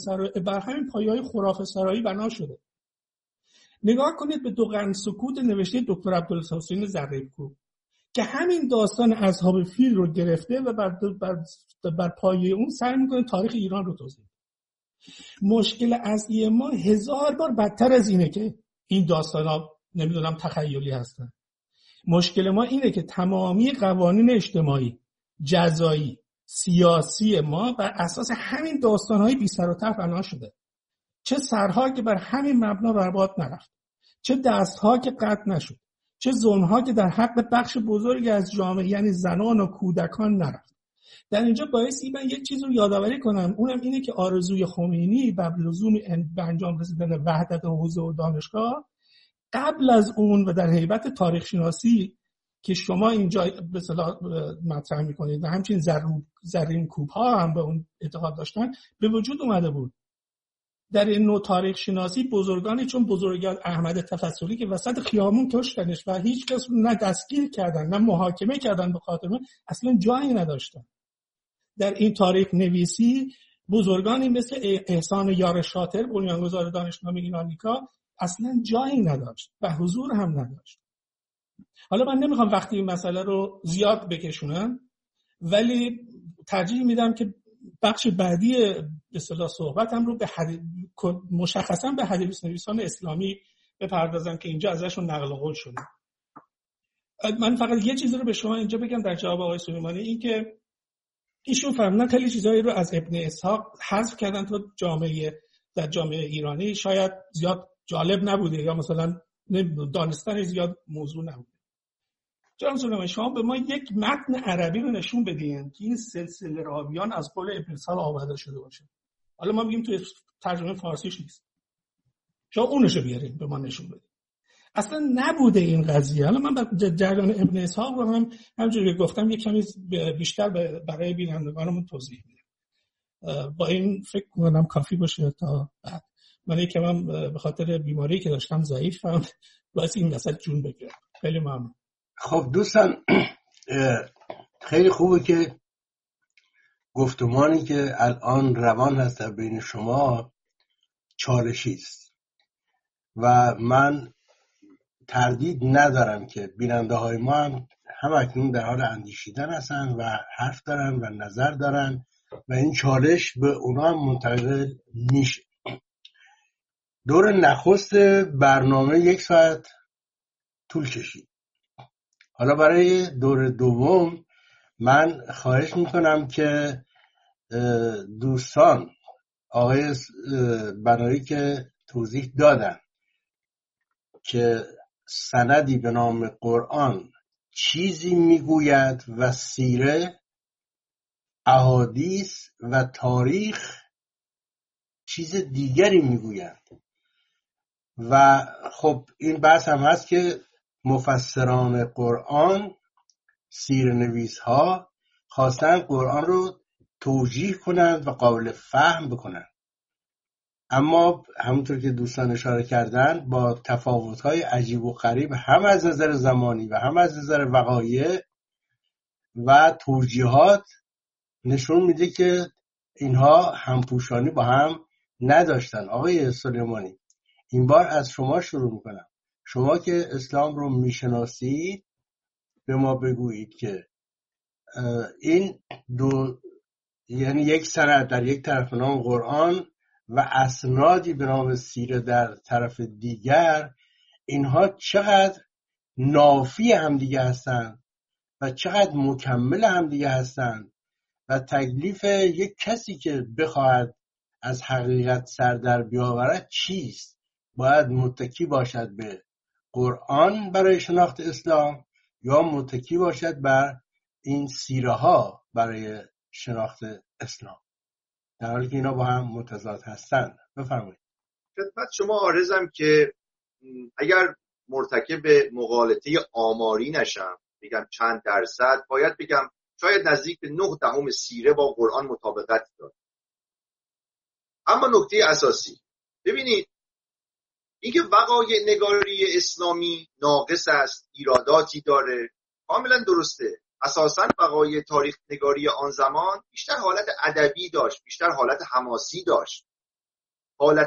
[SPEAKER 2] خرافه سرایی بنا شده. نگاه کنید به دو قرن سکوت نوشته دکتر عبدالحسین زرین‌کوب که همین داستان اصحاب فیل رو گرفته و بر پایه اون سعی میکنه تاریخ ایران رو توضیح. مشکل اصلی ما 1000 بار بدتر از اینه که این داستانا نمیدونم تخیلی هستن. مشکل ما اینه که تمامی قوانین اجتماعی، جزایی، سیاسی ما بر اساس همین داستان‌های بی سر و ته بنا شده. چه سرها که بر همین مبنا برباد نرفت، چه دستها که قطع نشد، چه ظلم‌ها که در حق بخش بزرگی از جامعه یعنی زنان و کودکان نرفت. در اینجا بایستی من یک چیز رو یادآوری کنم، اونم اینه که آرزوی خمینی به لزوم به انجام رسیدن وحدت حوزه و دانشگاه قبل از اون و در هیبت تاریخ شناسی که شما اینجا به اصطلاح مطرح می‌کنید و همچنین زرین‌کوب ها هم به اون اعتقاد داشتن به وجود اومده بود. در این نوع تاریخ شناسی بزرگانی چون بزرگان احمد تفضلی که وسط خیابون کشتنش و هیچ کس رو نه دستگیر کردن نه محاکمه کردن به خاطر اصلا جایی نداشتن. در این تاریخ نویسی بزرگانی مثل احسان یار شاطر بنیانگذار دانشگاه ایرانیکا اصلا جایی نداشت و حضور هم نداشت. حالا من نمیخوام وقتی این مسئله رو زیاد بکشونم، ولی ترجیح میدم که بخش بعدی به اصطلاح صحبتم رو مشخصا به حدیث نویسان اسلامی بپردازم که اینجا ازشون نقل قول شده. من فقط یه چیزی رو به شما اینجا بگم در جواب آقای سلیمانی، این که ایشون فهمیدن خیلی چیزایی رو از ابن اسحاق حذف کردن تو در جامعه ایرانی شاید زیاد جالب نبوده یا مثلا دانستن زیاد موضوع نبوده. جناب سلیمانی شما به ما یک متن عربی رو نشون بدین که این سلسله راویان از قول ابن اسحاق آورده شده باشه. حالا ما میگیم تو ترجمه فارسیش نیست، شما اونشو بیارین به ما نشون بدین. اصلا نبوده این قضیه. حالا من جریان ابن اسحاق رو هم همونجوری که گفتم یک کمی بیشتر برای بینندگانمون توضیح میدم. با این فکر کنم کافی باشه تا بعد. من یکم به خاطر بیماری که داشتم ضعیفم، واسه این وسط جون بگیرم. خیلی ممنون.
[SPEAKER 3] خب دوستان، خیلی خوبه که گفتمانی که الان روان هست در بین شما چالشی است و من تردید ندارم که بیننده های ما هم اکنون در حال اندیشیدن هستن و حرف دارن و نظر دارن و این چالش به اونا هم منتقل میشه. دور نخست برنامه 1 ساعت طول کشید. حالا برای دور دوم من خواهش میکنم که دوستان آقای بنایی که توضیح دادن که سندی به نام قرآن چیزی میگوید و سیره، احادیث و تاریخ چیز دیگری میگویند. و خب این بحث هم هست که مفسران قرآن، سیره‌نویس ها خواستن قرآن رو توجیه کنند و قابل فهم بکنند، اما همونطور که دوستان اشاره کردن با تفاوت‌های عجیب و غریب هم از نظر زمانی و هم از نظر وقایع و توجیهات نشون میده که اینها همپوشانی با هم نداشتن. آقای سلیمانی، این بار از شما شروع میکنم. شما که اسلام رو میشناسید به ما بگویید که این دو، یعنی یک سند در یک طرف به نام قرآن و اسنادی به نام سیره در طرف دیگر، اینها چقدر نافی همدیگه هستند و چقدر مکمل همدیگه هستند و تکلیف یک کسی که بخواهد از حقیقت سر در بیاورد چیست؟ باید متکی باشد به قرآن برای شناخت اسلام یا متکی باشد بر این سیره ها برای شناخت اسلام، در حالی که اینا با هم متضاد هستند؟ بفرمایید.
[SPEAKER 1] خدمت شما عارضم که اگر مرتکب مغالطه آماری نشم بگم چند درصد، باید بگم شاید نزدیک به 9/10 سیره با قرآن مطابقت داره. اما نکته اساسی، ببینید اینکه وقایع نگاری اسلامی ناقص است، ایراداتی داره، کاملا درسته. اساساً وقایع تاریخ نگاری آن زمان بیشتر حالت ادبی داشت، بیشتر حالت حماسی داشت، حالت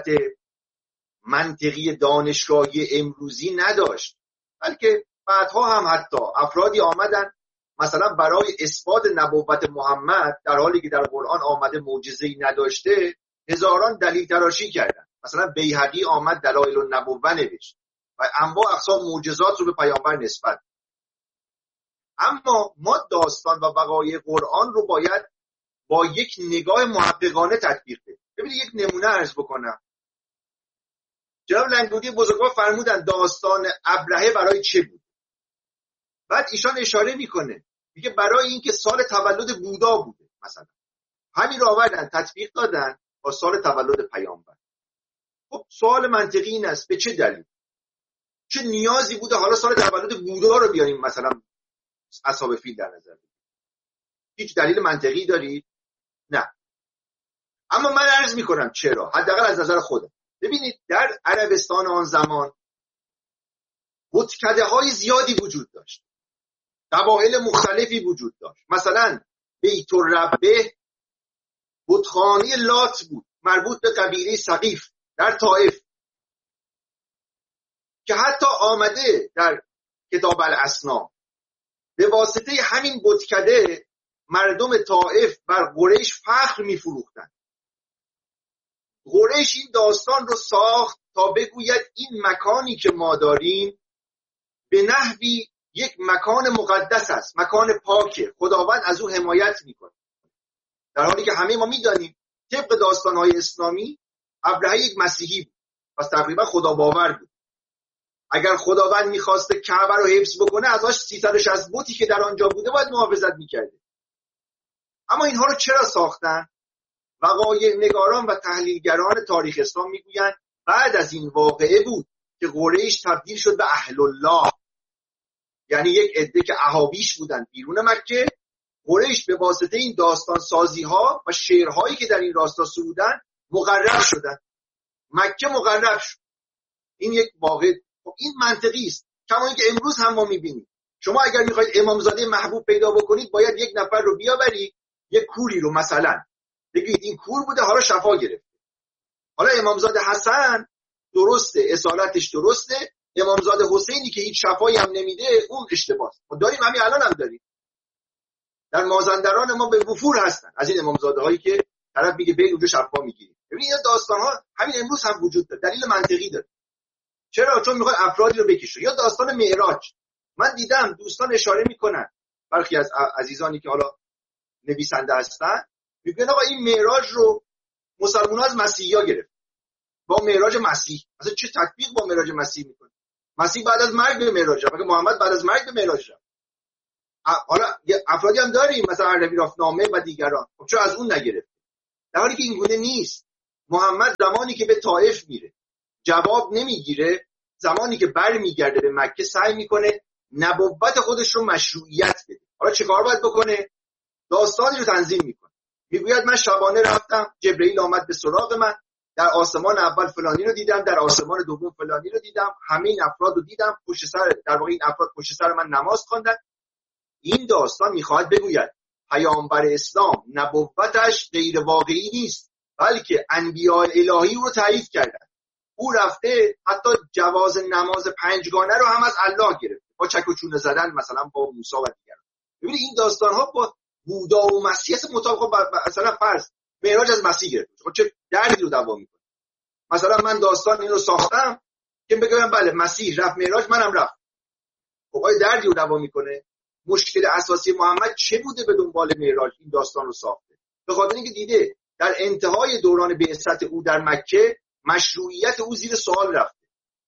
[SPEAKER 1] منطقی دانشگاهی امروزی نداشت. بلکه بعدها هم حتی افرادی آمدن مثلا برای اثبات نبوت محمد در حالی که در قرآن آمده معجزه‌ای نداشته هزاران دلیل تراشی کردن. مثلا بیهقی آمد دلایل النبوه نوشت و انواع اقسام معجزات رو به پیامبر نسبت. اما ما داستان و وقایع قرآن رو باید با یک نگاه محققانه تطبیق بدیم. ببینید یک نمونه عرض بکنم. جناب لنگرودی بزرگوار فرمودن داستان ابرهه برای چه بود؟ بعد ایشان اشاره میکنه میگه برای اینکه سال تولد بودا بوده مثلا. همین رو آوردن تطبیق دادن با سال تولد پیامبر. خب سوال منطقی این است به چه دلیل؟ چه نیازی بوده حالا سال تولد بودا رو بیاریم مثلا اصحاب فیل در نظر بگیریم؟ هیچ دلیل منطقی دارید؟ نه. اما من عرض میکنم چرا، حداقل از نظر خودم. ببینید در عربستان آن زمان بتکده‌های زیادی وجود داشت، قبایل مختلفی وجود داشت. مثلا بیت الربه بتخانه لات بود، مربوط به قبیله ثقیف در طائف، که حتی آمده در کتاب الاسنام به واسطه همین بتکده مردم طائف بر قریش فخر می‌فروختند. قریش این داستان رو ساخت تا بگوید این مکانی که ما داریم به نحوی یک مکان مقدس است، مکان پاکه، خداوند از او حمایت میکنه. در حالی که همه ما میدانیم طبق داستانهای اسلامی ابرهه یک مسیحی بود، پس تقریبا خدا باور بود. اگر خداوند میخواسته کعبه رو حفظ بکنه ازش 360 بتی که در آنجا بوده باید محافظت میکرده. اما اینها رو چرا ساختن؟ وقایع نگاران و تحلیلگران تاریخ اسلام میگویند بعد از این واقعه بود که قریش تبدیل شد به اهل الله، یعنی یک عده که اهابیش بودن بیرون مکه. قریش به واسطه این داستان سازی ها و شعرهایی که در این راستا سرودن مقرب شدن، مکه مقرب شد. این یک واقع، این منطقی است. کما اینکه امروز هم ما میبینیم شما اگر میخواید امامزاده محبوب پیدا بکنید باید یک نفر رو بیاورید، یک کوری رو مثلا بگید این کور بوده حالا شفا گرفته. حالا امامزاده حسن درسته، اصالتش درسته، امامزاده حسینی که هیچ شفایی هم نمیده اون اشتباهه. ما داریم، همین الان هم داریم در مازندران ما به وفور هستن از این امامزاده هایی که طرف میگه برید اونجا شفا میگیرید. ببینید این داستان ها همین امروز هم وجود داره، دلیل منطقی داره. چرا؟ چون میخواد افرادی رو بکشه. یا داستان معراج، من دیدم دوستان اشاره میکنن، برخی از عزیزانی که حالا نویسنده هستن میگن آقا این معراج رو مسلمان‌ها از مسیحی‌ها گرفت با معراج مسیح. اصلا چه تطبیق با معراج مسیح میکنه؟ مسیح بعد از مرگ به معراج رفت، محمد بعد از مرگ به معراج رفت. حالا افرادی هم داریم مثلا عربی رافنامه و دیگران، خب چرا از اون نگرفت؟ در حالی که این گونه نیست. محمد زمانی که به طائف میره جواب نمیگیره، زمانی که برمیگرده به مکه سعی میکنه نبوت خودش رو مشروعیت بده. حالا چه کار باید بکنه؟ داستانی رو تنظیم میکنه. میگوید من شبانه رفتم، جبرئیل آمد به سراغ من، در آسمان اول فلانی رو دیدم، در آسمان دوم فلانی رو دیدم، همه این افراد رو دیدم، پشت سر در واقع این افراد پشت سر من نماز خواندن. این داستان میخواد بگوید پیامبر اسلام نبوتش غیر واقعی نیست، بلکه انبیاء الهی رو تایید کردن. او رفته حتی جواز نماز پنجگانه رو هم از الله گرفته، با چک و چونه زدن مثلا با موسی و دیگران. ببینید این داستان ها با بودا و مسیح مطابق مثلا فرض معراج از مسیح گرفته، خب چه دردی رو دوا میکنه؟ مثلا من داستان اینو ساختم که بگم بله مسیح رفت معراج، منم رفت، خب آیا دردی رو دوا میکنه؟ مشکل اساسی محمد چه بوده به دنبال معراج این داستان رو ساخته؟ به خاطر اینکه دیده در انتهای دوران بعثت او در مکه مشروعیت او زیر سوال رفته.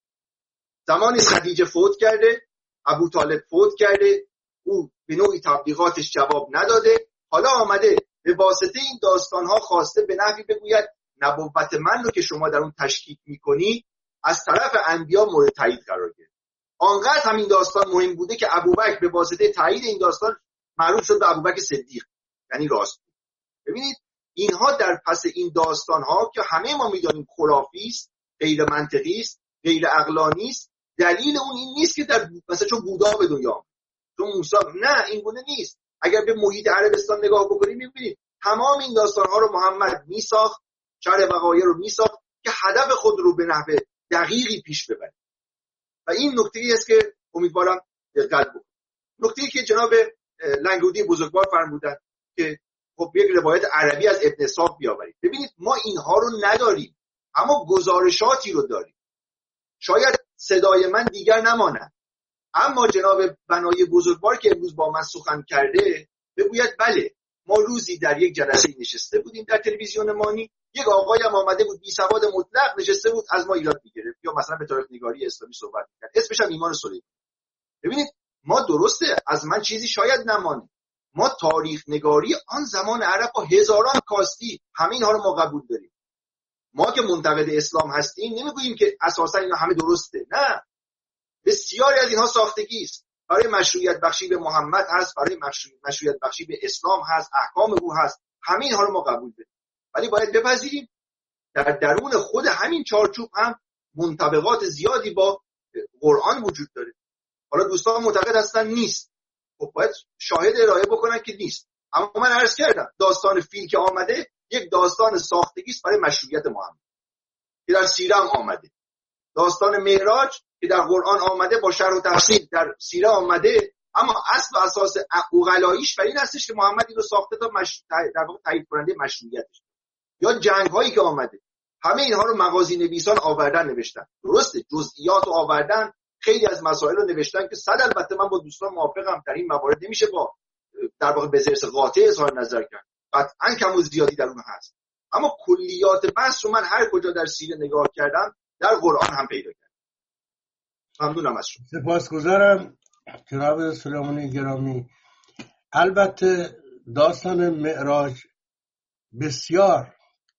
[SPEAKER 1] زمانی خدیجه فوت کرده، ابو طالب فوت کرده، او به نوعی تبلیغاتش جواب نداده، حالا آمده به واسطه این داستانها خواسته به نحوی بگوید نبوت من رو که شما در اون تشکیک میکنی از طرف انبیا مورد تایید قرار گرفت. آنقدر همین داستان مهم بوده که ابوبکر به واسطه تایید این داستان معروف شد به ابوبکر صدیق، یعنی راست. ببینید اینها در پس این داستانها که همه ما میدانیم خرافی است، غیر منطقی است، غیر عقلانی است، دلیل اون این نیست که در مثلا چون بودا به دنیا، چون موسی، نه این گونه نیست. اگر به محیط عربستان نگاه بکنیم میبینید تمام این داستانها رو محمد میساخت، شرح وقایع رو میساخت که هدف خود رو به نحو دقیقی پیش ببره. و این نکته‌ای است که امیدوارم دقت بکنید. نکته‌ای که جناب لنگرودی بزرگوار فرمودن که خب یک روایت عربی از ابن اسحاق بیاورید. ببینید ما اینها رو نداریم، اما گزارشاتی رو داریم. شاید صدای من دیگر نماند، اما جناب بنای بزرگوار که امروز با من سخن کرده بگوید بله ما روزی در یک جلسه نشسته بودیم در تلویزیون مانی، یک آقایی هم آمده بود بی سواد مطلق نشسته بود از ما ایراد می‌گرفت یا مثلا به تاریخ نگاری اسلامی صحبت می‌کرد، اسمش هم ایمان سلیمانی. ببینید ما درسته از من چیزی شاید نمانه، ما تاریخ نگاری آن زمان عرب با هزاران کاستی همه اینها رو ما قبول داریم. ما که منتقد اسلام هستیم نمیگوییم که اساسا اینا همه درسته، نه، بسیاری از اینها ساختگی است. برای مشروعیت بخشی به محمد هست، برای مشروعیت بخشی به اسلام هست، احکام او هست، همه اینها رو ما قبول داریم. ولی باید بپذیریم در درون خود همین چارچوب هم منطبقات زیادی با قرآن وجود داره. حالا دوستان معتقد هستن نیست، خب باید شاهد ارائه بکنن که نیست. اما من عرض کردم داستان فیل که آمده یک داستان ساختگی است برای مشروعیت محمد که در سیره هم آمده. داستان معراج که در قرآن آمده با شرح و تفصیل در سیره آمده، اما اصل و اساس عقلاییش بر این هستش که محمد اینو ساخته تا در واقع تایید کننده مشروعیتش. یا جنگ هایی که آمده همه اینها رو مغازی نویسان آوردن نوشتن، درسته جزئیات رو آوردن، خیلی از مسائل رو نوشتن که صد البته من با دوستان موافقم در این موارد نمیشه با در واقع به زرس قاطع اظهار نظر کرد، قطعا کم و زیادی در اون هست، اما کلیات بحث رو من هر کجا در سیره نگاه کردم در قرآن هم پیدا کردم. ممنونم از شما.
[SPEAKER 3] سپاسگزارم جناب سلیمانی گرامی. البته داستان معراج بسیار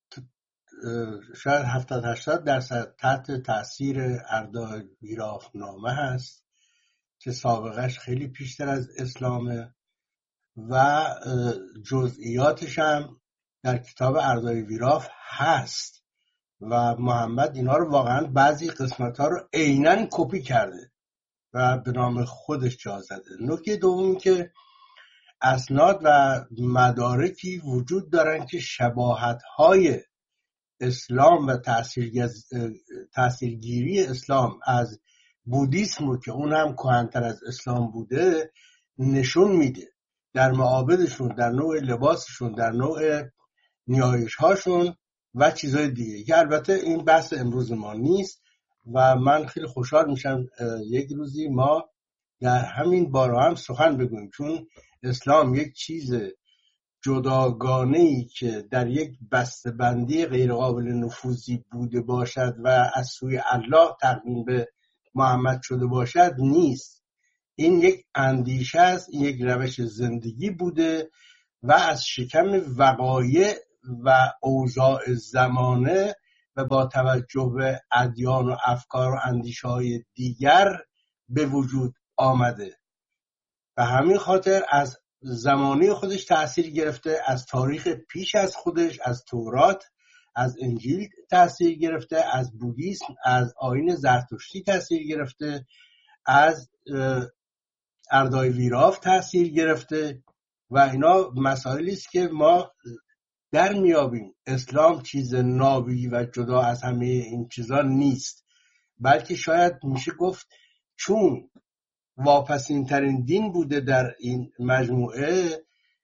[SPEAKER 3] شاید 70-80% تحت تاثیر اردای ویرافنامه هست که سابقش خیلی پیشتر از اسلامه و جزئیاتش هم در کتاب اردای ویراف هست و محمد اینا رو واقعا بعضی قسمت ها رو عیناً کپی کرده و به نام خودش جا زده. نکته دوم که اسناد و مدارکی وجود دارن که شباهت های اسلام و تاثیرگیری اسلام از بودیسم رو که اون هم کهن‌تر از اسلام بوده نشون میده، در معابدشون، در نوع لباسشون، در نوع نیایش هاشون و چیزهای دیگه که البته این بحث امروز ما نیست و من خیلی خوشحال میشم یک روزی ما در همین باره هم سخن بگویم، چون اسلام یک چیز جداگانه‌ای که در یک بسته‌بندی غیرقابل نفوذی بوده باشد و از سوی الله تقدیم به محمد شده باشد نیست. این یک اندیشه است، این یک روش زندگی بوده و از شکم وقایع و اوضاع زمانه و با توجه به ادیان و افکار و اندیشه‌های دیگر به وجود آمده. و همین خاطر از زمانه خودش تأثیر گرفته، از تاریخ پیش از خودش، از تورات، از انجیل تأثیر گرفته، از بودیسم، از آیین زرتشتی تأثیر گرفته، از اردای ویراف تأثیر گرفته و اینا مسائلی است که ما در میابیم. اسلام چیز نابی و جدا از همه این چیزا نیست، بلکه شاید میشه گفت چون واپسین ترین دین بوده در این مجموعه،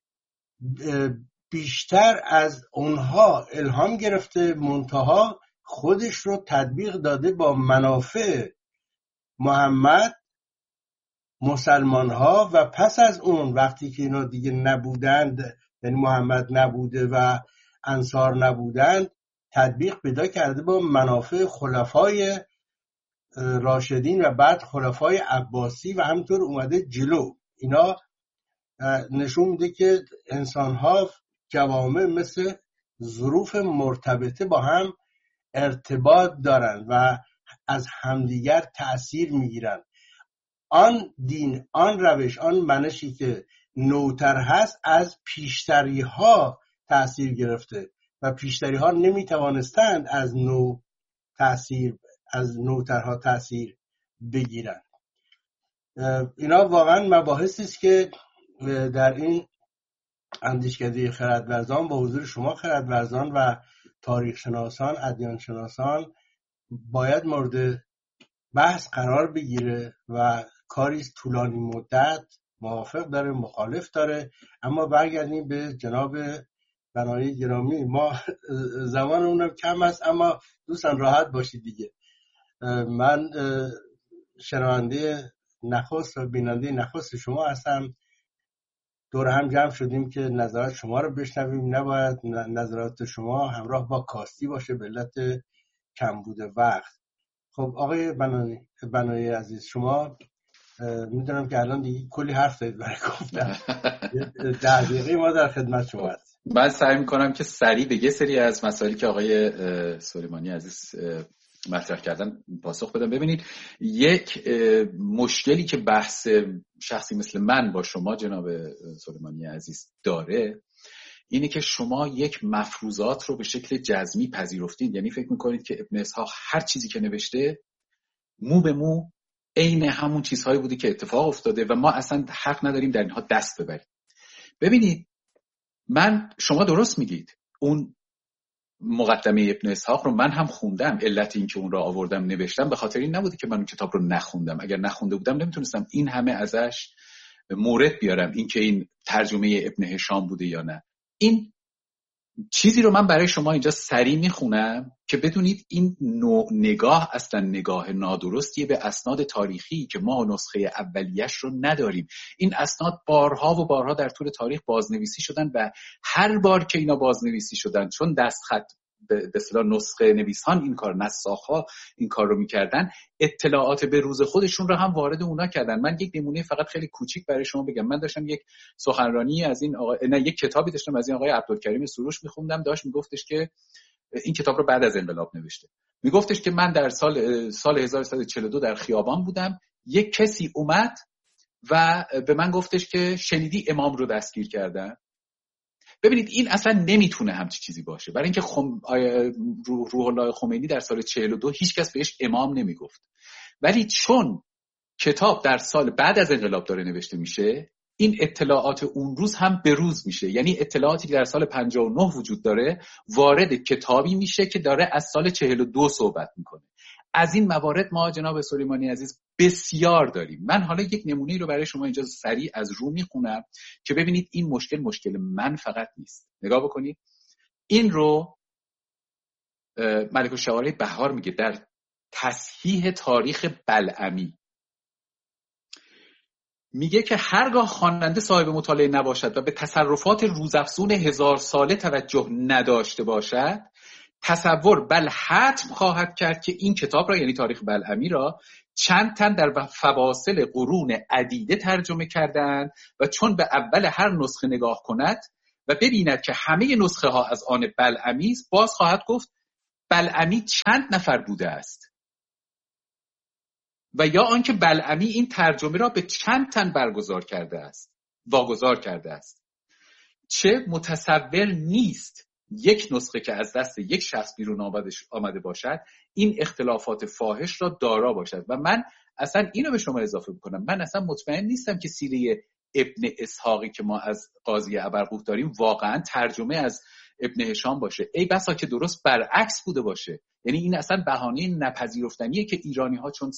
[SPEAKER 3] بیشتر از اونها الهام گرفته، منتها خودش رو تطبیق داده با منافع محمد، مسلمان ها و پس از اون وقتی که اینا دیگه نبودند، یعنی محمد نبوده و انصار نبودند، تطبیق پیدا کرده با منافع خلفای راشدین و بعد خلفای عباسی و همینطور اومده جلو. اینا نشون میده که انسان‌ها جوامع مثل ظروف مرتبطه با هم ارتباط دارن و از همدیگر تأثیر میگیرن. آن دین، آن روش، آن منشی که نوتر هست از پیشتری ها تأثیر گرفته و پیشتری ها نمیتوانستند از نوترها تأثیر بگیرن. اینا واقعا مباحثی است که در این اندیشکده خردورزان با حضور شما خردورزان و تاریخ شناسان، ادیان شناسان باید مورد بحث قرار بگیره و کاری طولانی مدت، موافق داره، مخالف داره. اما برگردیم به جناب بنایی گرامی، ما زمان اونم کم است اما دوستان راحت باشید دیگه. من شنونده نخست و بیننده نخست شما هستم. دور هم جمع شدیم که نظرات شما رو بشنویم. نباید نظرات شما همراه با کاستی باشه به علت کمبود وقت. خب آقای بنایی عزیز، شما میدونم که الان دیگه کلی حرف دارید برای گفتن. 10 دقیقه ما در خدمت شما هست.
[SPEAKER 4] من سعی میکنم که سریع به یه سری از مسائلی که آقای سلیمانی عزیز مطرح کردن پاسخ بدم. ببینید، یک مشکلی که بحث شخصی مثل من با شما جناب سلیمانی عزیز داره اینه که شما یک مفروضات رو به شکل جزمی پذیرفتید. یعنی فکر میکنید که ابن اسحاق هر چیزی که نوشته مو به مو عین همون چیزهایی بوده که اتفاق افتاده و ما اصلا حق نداریم در اینها دست ببریم. ببینید، شما درست میگید، اون مقدمه ابن اسحاق رو من هم خوندم. علت این که اون رو آوردم نوشتم به خاطر این نبوده که من اون کتاب رو نخوندم. اگر نخونده بودم نمیتونستم این همه ازش مورد بیارم، این که این ترجمه ابن هشام بوده یا نه. این چیزی رو من برای شما اینجا سریع میخونم که بدونید این نوع نگاه اصلا نگاه نادرستیه به اسناد تاریخی که ما نسخه اولیش رو نداریم. این اسناد بارها و بارها در طول تاریخ بازنویسی شدن و هر بار که اینا بازنویسی شدن، چون دستخط به اصطلاح نسخه نویسان این کار، نساخ‌ها این کار رو میکردن، اطلاعات به روز خودشون رو هم وارد اونا کردن. من یک نمونه فقط خیلی کوچیک برای شما بگم. من داشتم یک سخنرانی از این یک کتابی داشتم از این آقای عبدالکریم سروش میخوندم. داشت میگفتش که این کتاب رو بعد از انقلاب نوشته. میگفتش که من در سال 1142 در خیابان بودم، یک کسی اومد و به من گفتش که شنیدی امام رو دستگیر کردن؟ ببینید، این اصلا نمیتونه همچی چیزی باشه، برای اینکه روح الله خمینی در سال 42 هیچکس بهش امام نمیگفت. ولی چون کتاب در سال بعد از انقلاب داره نوشته میشه، این اطلاعات اون روز هم به روز میشه. یعنی اطلاعاتی که در سال 59 وجود داره وارد کتابی میشه که داره از سال 42 صحبت میکنه. از این موارد ما جناب سلیمانی عزیز بسیار داریم. من حالا یک نمونه رو برای شما اینجا سریع از رو میخونم که ببینید این مشکل من فقط نیست. نگاه بکنید، این رو ملک الشعراء بهار میگه در تصحیح تاریخ بلعمی، میگه که هرگاه خواننده صاحب مطالعه نباشد و به تصرفات روزافزون 1000 ساله توجه نداشته باشد، تصور بل حتم خواهد کرد که این کتاب را، یعنی تاریخ بلعمی را، چند تن در فواصل قرون عدیده ترجمه کردند و چون به اول هر نسخه نگاه کند و ببیند که همه نسخه ها از آن بلعمی است، باز خواهد گفت بلعمی چند نفر بوده است، و یا آنکه بلعمی این ترجمه را به چند تن واگذار کرده است. چه متصور نیست یک نسخه که از دست یک شخص بیرون آمده باشد این اختلافات فاحش را دارا باشد. و من اصلا اینو به شما اضافه بکنم، من اصلا مطمئن نیستم که سیره ابن اسحاقی که ما از قاضی ابرقوق داریم واقعا ترجمه از ابن هشام باشه. ای بسا که درست برعکس بوده باشه. یعنی این اصلا بهانه نپذیرفتنیه که ایرانی ها چون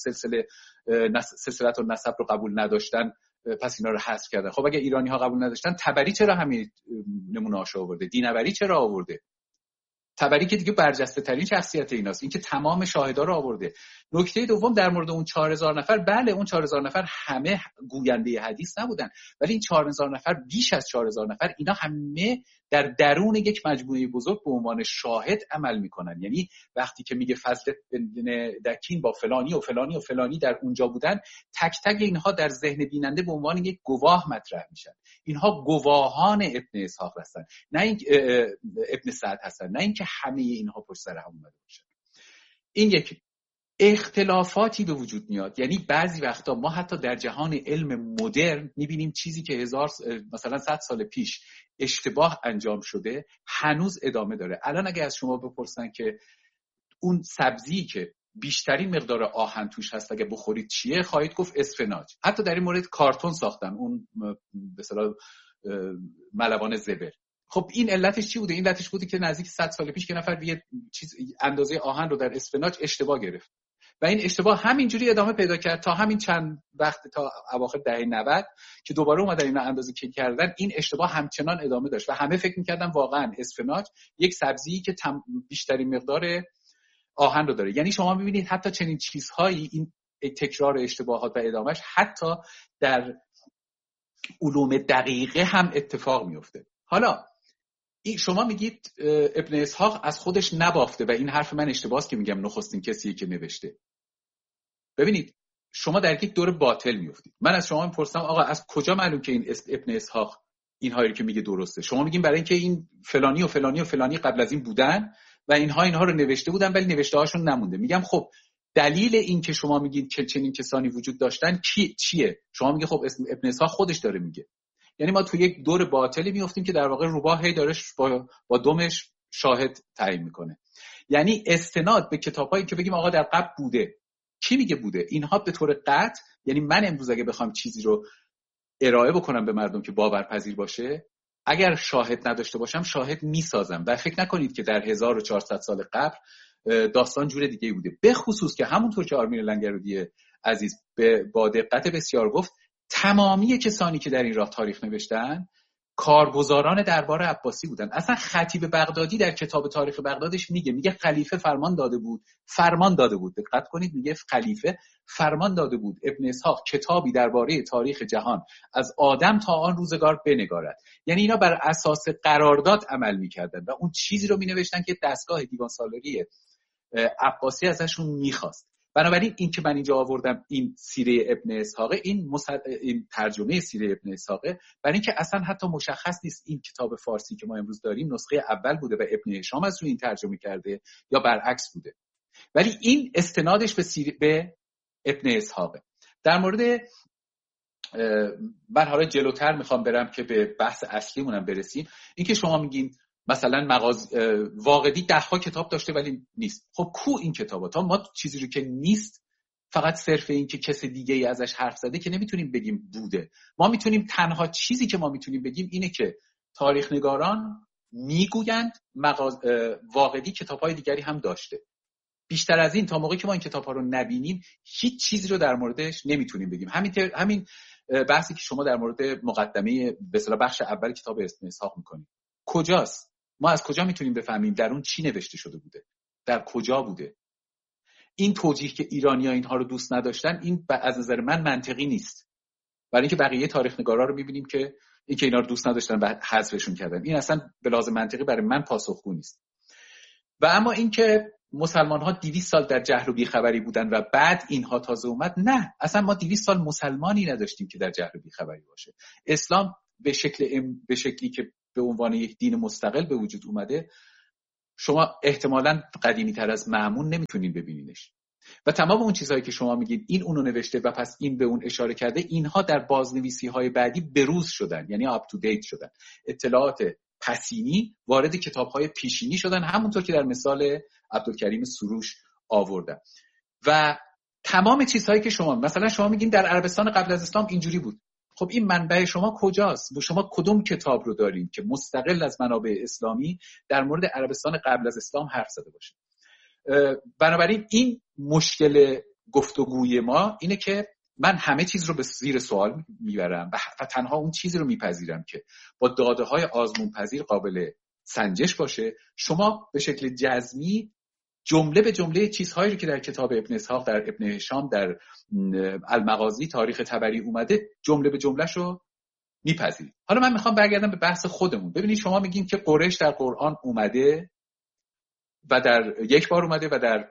[SPEAKER 4] سلسلت و نسب رو قبول نداشتن پس اینا رو حذف کردن. خب اگه ایرانی ها قبول نداشتن، تبری چرا همین نمونه‌اشو آورده؟ دینوری چرا آورده؟ تبری که دیگه برجسته ترین شخصیت ایناست، این که تمام شاهدا رو آورده. نکته دوم در مورد اون 4000 نفر، بله اون 4000 نفر همه گوینده حدیث نبودن، ولی این 4000 نفر، بیش از 4000 نفر، اینا همه در درون یک مجموعه بزرگ به عنوان شاهد عمل میکنن. یعنی وقتی که میگه فضل بن دکین با فلانی و فلانی و فلانی در اونجا بودن، تک تک اینها در ذهن بیننده به عنوان یک گواه مطرح میشن. اینها گواهان ابن اسحاق هستن، نه این ابن سعد هستن، نه اینکه همه اینها پشت سر هم اومده باشن. این یک اختلافاتی به وجود میاد. یعنی بعضی وقتا ما حتی در جهان علم مدرن میبینیم چیزی که مثلا 100 سال پیش اشتباه انجام شده هنوز ادامه داره. الان اگه از شما بپرسن که اون سبزی که بیشترین مقدار آهن توش هست اگه بخورید چیه، خواهید گفت اسفناج. حتی در این مورد کارتون ساختن، اون به اصطلاح ملوان زبر. خب این علتش چی بوده؟ این علتش بوده که نزدیک 100 سال پیش که نفر یه چیز اندازه آهن رو در اسفناج اشتباه گرفت و این اشتباه همینجوری ادامه پیدا کرد تا همین چند وقت، تا اواخر دهه 90 که دوباره اومدن اینا اندازه کردن. این اشتباه همچنان ادامه داشت و همه فکر می‌کردن واقعا اسفناج یک سبزی که بیشترین مقدار آهن رو داره. یعنی شما می‌بینید حتی چنین چیزهایی، این تکرار اشتباهات و ادامهش حتی در علوم دقیقه هم اتفاق میفته. حالا شما میگید ابن اسحاق از خودش نبافته و این حرف من اشتباهه که میگم نخستین کسیه که نوشته. ببینید شما در یک دور باطل میافتید. من از شما میپرسم آقا از کجا معلوم که این ابن اسحاق اینهایی که میگه درسته؟ شما میگین برای اینکه این فلانی و فلانی و فلانی قبل از این بودن و اینها رو نوشته بودن ولی نوشته هاشون نمونده. میگم خب دلیل این که شما میگید که چنین کسانی وجود داشتن چیه؟ شما میگه خب ابن اسحاق خودش داره میگه. یعنی ما تو یک دور باطلی میافتیم که در واقع روباه هی داره با دمش شاهد تعیین میکنه. یعنی استناد به کتابایی که بگیم آقا در قبل بوده، کی میگه بوده؟ اینها به طور قطع، یعنی من امروز اگه بخوام چیزی رو ارائه بکنم به مردم که باورپذیر باشه، اگر شاهد نداشته باشم شاهد میسازم و فکر نکنید که در 1400 سال قبل داستان جور دیگه بوده. به خصوص که همونطور که آرمین لنگرودی عزیز با دقت بسیار گفت، تمامی کسانی که در این راه تاریخ نوشتن کارگزاران دربار عباسی بودن. اصلا خطیب بغدادی در کتاب تاریخ بغدادش میگه خلیفه فرمان داده بود. دقت کنید، میگه خلیفه فرمان داده بود ابن اسحاق کتابی درباره تاریخ جهان از آدم تا آن روزگار بنگارد. یعنی اینا بر اساس قرارداد عمل میکردن و اون چیزی رو مینوشتن که دستگاه دیوان سالاری عباسی ازشون میخواست. بنابراین این که من اینجا آوردم این سیره ابن اسحاق، این ترجمه سیره ابن اسحاق، برای اینکه اصلا حتی مشخص نیست این کتاب فارسی که ما امروز داریم نسخه اول بوده و ابن هشام از روی این ترجمه کرده یا برعکس بوده، ولی این استنادش به ابن اسحاق. در مورد من حالا جلوتر میخوام برم که به بحث اصلیمونم برسیم. این که شما میگین مثلا واقعی 10 کتاب داشته ولی نیست. خب کو این کتابا؟ تا ما چیزی رو که نیست فقط صرف این که کسی دیگه ای ازش حرف زده که نمیتونیم بگیم بوده. ما میتونیم تنها چیزی که ما میتونیم بگیم اینه که تاریخ نگاران میگویند واقعی کتاب‌های دیگری هم داشته. بیشتر از این تا موقعی که ما این کتاب‌ها رو نبینیم هیچ چیزی رو در موردش نمیتونیم بگیم. همین بحثی که شما در مورد مقدمه به اصطلاح بخش اول کتاب ابن اسحاق میکنید کجاست؟ ما از کجا میتونیم بفهمیم در اون چی نوشته شده بوده؟ در کجا بوده؟ این توجیه که ایرانی‌ها اینها رو دوست نداشتن، این از نظر من منطقی نیست. برای اینکه بقیه تاریخ نگارا رو می‌بینیم که اینکه اینا رو دوست نداشتن و حذفشون کردن. این اصلا به لحاظ منطقی برای من پاسخگو نیست. و اما اینکه مسلمان‌ها 200 سال در جهل و بیخبری بودن و بعد اینها تازه اومد، نه، اصلا ما 200 سال مسلمانی نداشتیم که در جهل و بیخبری باشه. اسلام به شکلی که به عنوان یک دین مستقل به وجود اومده، شما احتمالاً قدیمی‌تر از مأمون نمیتونین ببینینش. و تمام اون چیزهایی که شما میگید این اونو نوشته و پس این به اون اشاره کرده، اینها در بازنویسی‌های بعدی بروز شدن، یعنی آپ تو دیت شدن. اطلاعات پسینی وارد کتاب‌های پیشینی شدن، همونطور که در مثال عبدالکریم سروش آوردن. و تمام چیزهایی که شما مثلا شما میگین در عربستان قبل از اسلام اینجوری بود، خب این منبع شما کجاست؟ شما کدوم کتاب رو دارین که مستقل از منابع اسلامی در مورد عربستان قبل از اسلام حرف زده باشه؟ بنابراین این مشکل گفتگوی ما اینه که من همه چیز رو به زیر سوال میبرم و تنها اون چیزی رو میپذیرم که با داده‌های آزمون پذیر قابل سنجش باشه. شما به شکل جزمی جمله به جمله چیزهایی رو که در کتاب ابن اسحاق، در ابن هشام، در المغازی تاریخ طبری اومده، جمله به جمله‌ش رو میپذیرید. حالا من میخوام برگردم به بحث خودمون. ببینید شما میگین که قریش در قرآن اومده و در یک بار اومده و در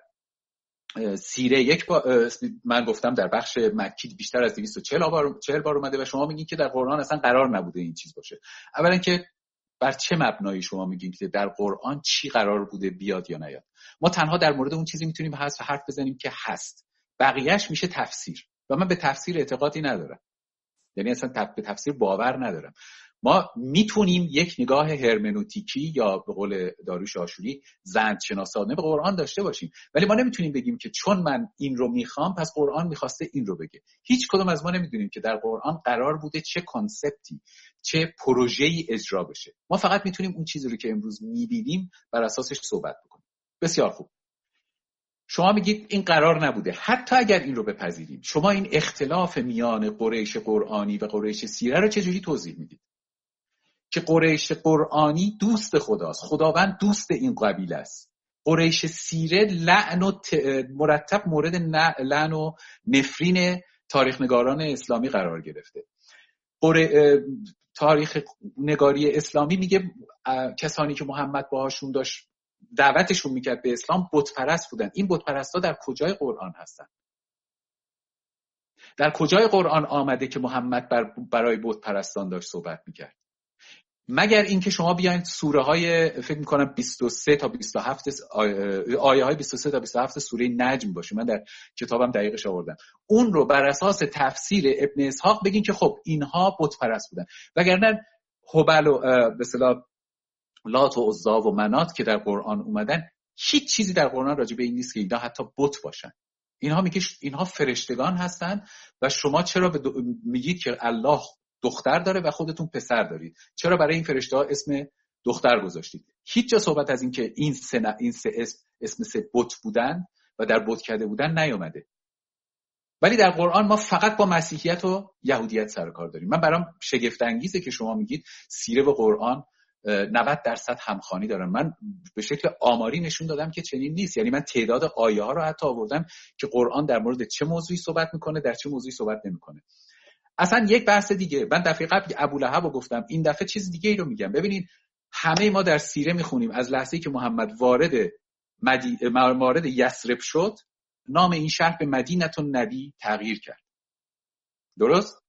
[SPEAKER 4] سیره یک بار، من گفتم در بخش مکی بیشتر از 240 بار اومده و شما میگین که در قرآن اصلا قرار نبوده این چیز باشه. اولا که بر چه مبنایی شما میگین که در قرآن چی قرار بوده بیاد یا نیاد؟ ما تنها در مورد اون چیزی میتونیم حرف بزنیم که هست، بقیهش میشه تفسیر و من به تفسیر اعتقادی ندارم، یعنی اصلا به تفسیر باور ندارم. ما میتونیم یک نگاه هرمنوتیکی یا به قول داریوش آشوری زند شناسانه به قرآن داشته باشیم، ولی ما نمیتونیم بگیم که چون من این رو میخوام پس قرآن میخواسته این رو بگه. هیچ کدوم از ما نمیدونیم که در قرآن قرار بوده چه کانسپتی، چه پروژه‌ای اجرا بشه. ما فقط میتونیم اون چیزی رو که امروز میبینیم بر اساسش صحبت بکنیم. بسیار خوب، شما میگید این قرار نبوده. حتی اگر این رو بپذیریم، شما این اختلاف میان قریش قرآنی و قریش سیره رو چجوری توضیح میدید؟ که قریش قرآنی دوست خداست، خداوند دوست این قبیله است. قریش سیره لعن و مرتب مورد لعن و نفرین تاریخ نگاران اسلامی قرار گرفته. تاریخ نگاری اسلامی میگه کسانی که محمد باهاشون داشت دعوتشون میکرد به اسلام بت پرست بودن. این بت پرستا در کجای قرآن هستن؟ در کجای قرآن آمده که محمد برای بت پرستان داشت صحبت میکرد؟ مگر اینکه شما بیاین سوره های فکر میکنم 23 تا 27 آیه های 23 تا 27 سوره نجم باشه، من در کتابم دقیقش آوردم، اون رو بر اساس تفسیر ابن اسحاق بگین که خب اینها بت پرست بودن. وگرنه هبل و به اصطلاح لات و عزا و منات که در قرآن اومدن، هیچ چیزی در قرآن راجع به این نیست که اینا حتی بت باشن. اینها میگه اینها فرشتگان هستن و شما چرا میگید که الله دختر داره و خودتون پسر دارید؟ چرا برای این فرشته ها اسم دختر گذاشتید؟ هیچ جا صحبت از این که این سه اسم سه بت بودن و در بت کرده بودن نیومده. ولی در قرآن ما فقط با مسیحیت و یهودیت سر کار داریم. من برام شگفت انگیزه که شما میگید سیره و قرآن 90% همخوانی دارن. من به شکل آماری نشون دادم که چنین نیست. یعنی من تعداد آیه ها رو حتی آوردم که قرآن در مورد چه موضوعی صحبت میکنه، در چه موضوعی صحبت نمیکنه. اصلا یک بحث دیگه، من دفعه قبل ابولهب رو گفتم، این دفعه چیز دیگه ای رو میگم. ببینید همه ما در سیره میخونیم از لحظه‌ای که محمد وارد یثرب شد، نام این شهر به مدینه النبی تغییر کرد. درست؟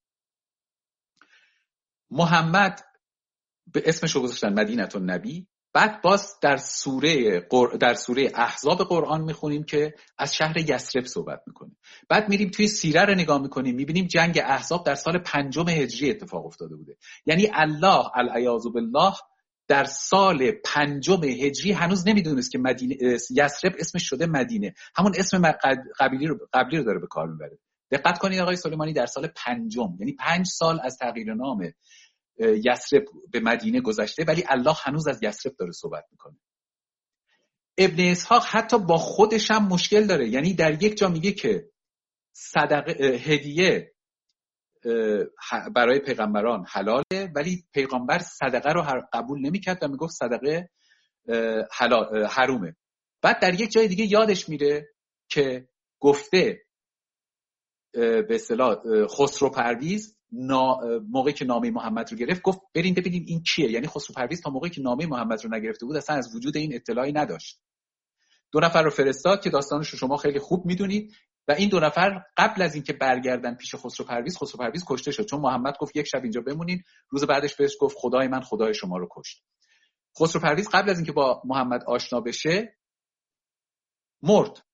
[SPEAKER 4] محمد به اسمش رو گذاشتن مدینه النبی. بعد باز در سوره احزاب قرآن میخونیم که از شهر یثرب صحبت میکنه. بعد میریم توی سیره رو نگاه میکنیم، میبینیم جنگ احزاب در سال 5 هجری اتفاق افتاده بوده. یعنی الله العیاذ بالله در سال 5 هجری هنوز نمیدونست که یثرب اسمش شده مدینه، همون اسم قبلی رو داره به کار میبره. دقت کنید آقای سلیمانی، در سال 5، یعنی 5 سال از تغییر نام یثرب به مدینه گذشته، ولی الله هنوز از یثرب داره صحبت میکنه. ابن اسحاق حتی با خودش هم مشکل داره. یعنی در یک جا میگه که صدقه هدیه برای پیغمبران حلاله، ولی پیغمبر صدقه رو قبول نمیکرد و میگفت صدقه حرومه. بعد در یک جای دیگه یادش میره که گفته به اصطلاح خسرو پرویز موقعی که نامه محمد رو گرفت گفت بریم ببینیم این کیه. یعنی خسرو پرویز تا موقعی که نامه محمد رو نگرفته بود اصلا از وجود این اطلاعی نداشت. 2 نفر رو فرستاد که داستانش رو شما خیلی خوب میدونید و این 2 نفر قبل از اینکه برگردن پیش خسرو پرویز کشته شد، چون محمد گفت یک شب اینجا بمونین. روز بعدش بهش گفت خدای من خدای شما رو کشت. خسرو پرویز قبل از اینکه با محمد آشنا بشه مرد.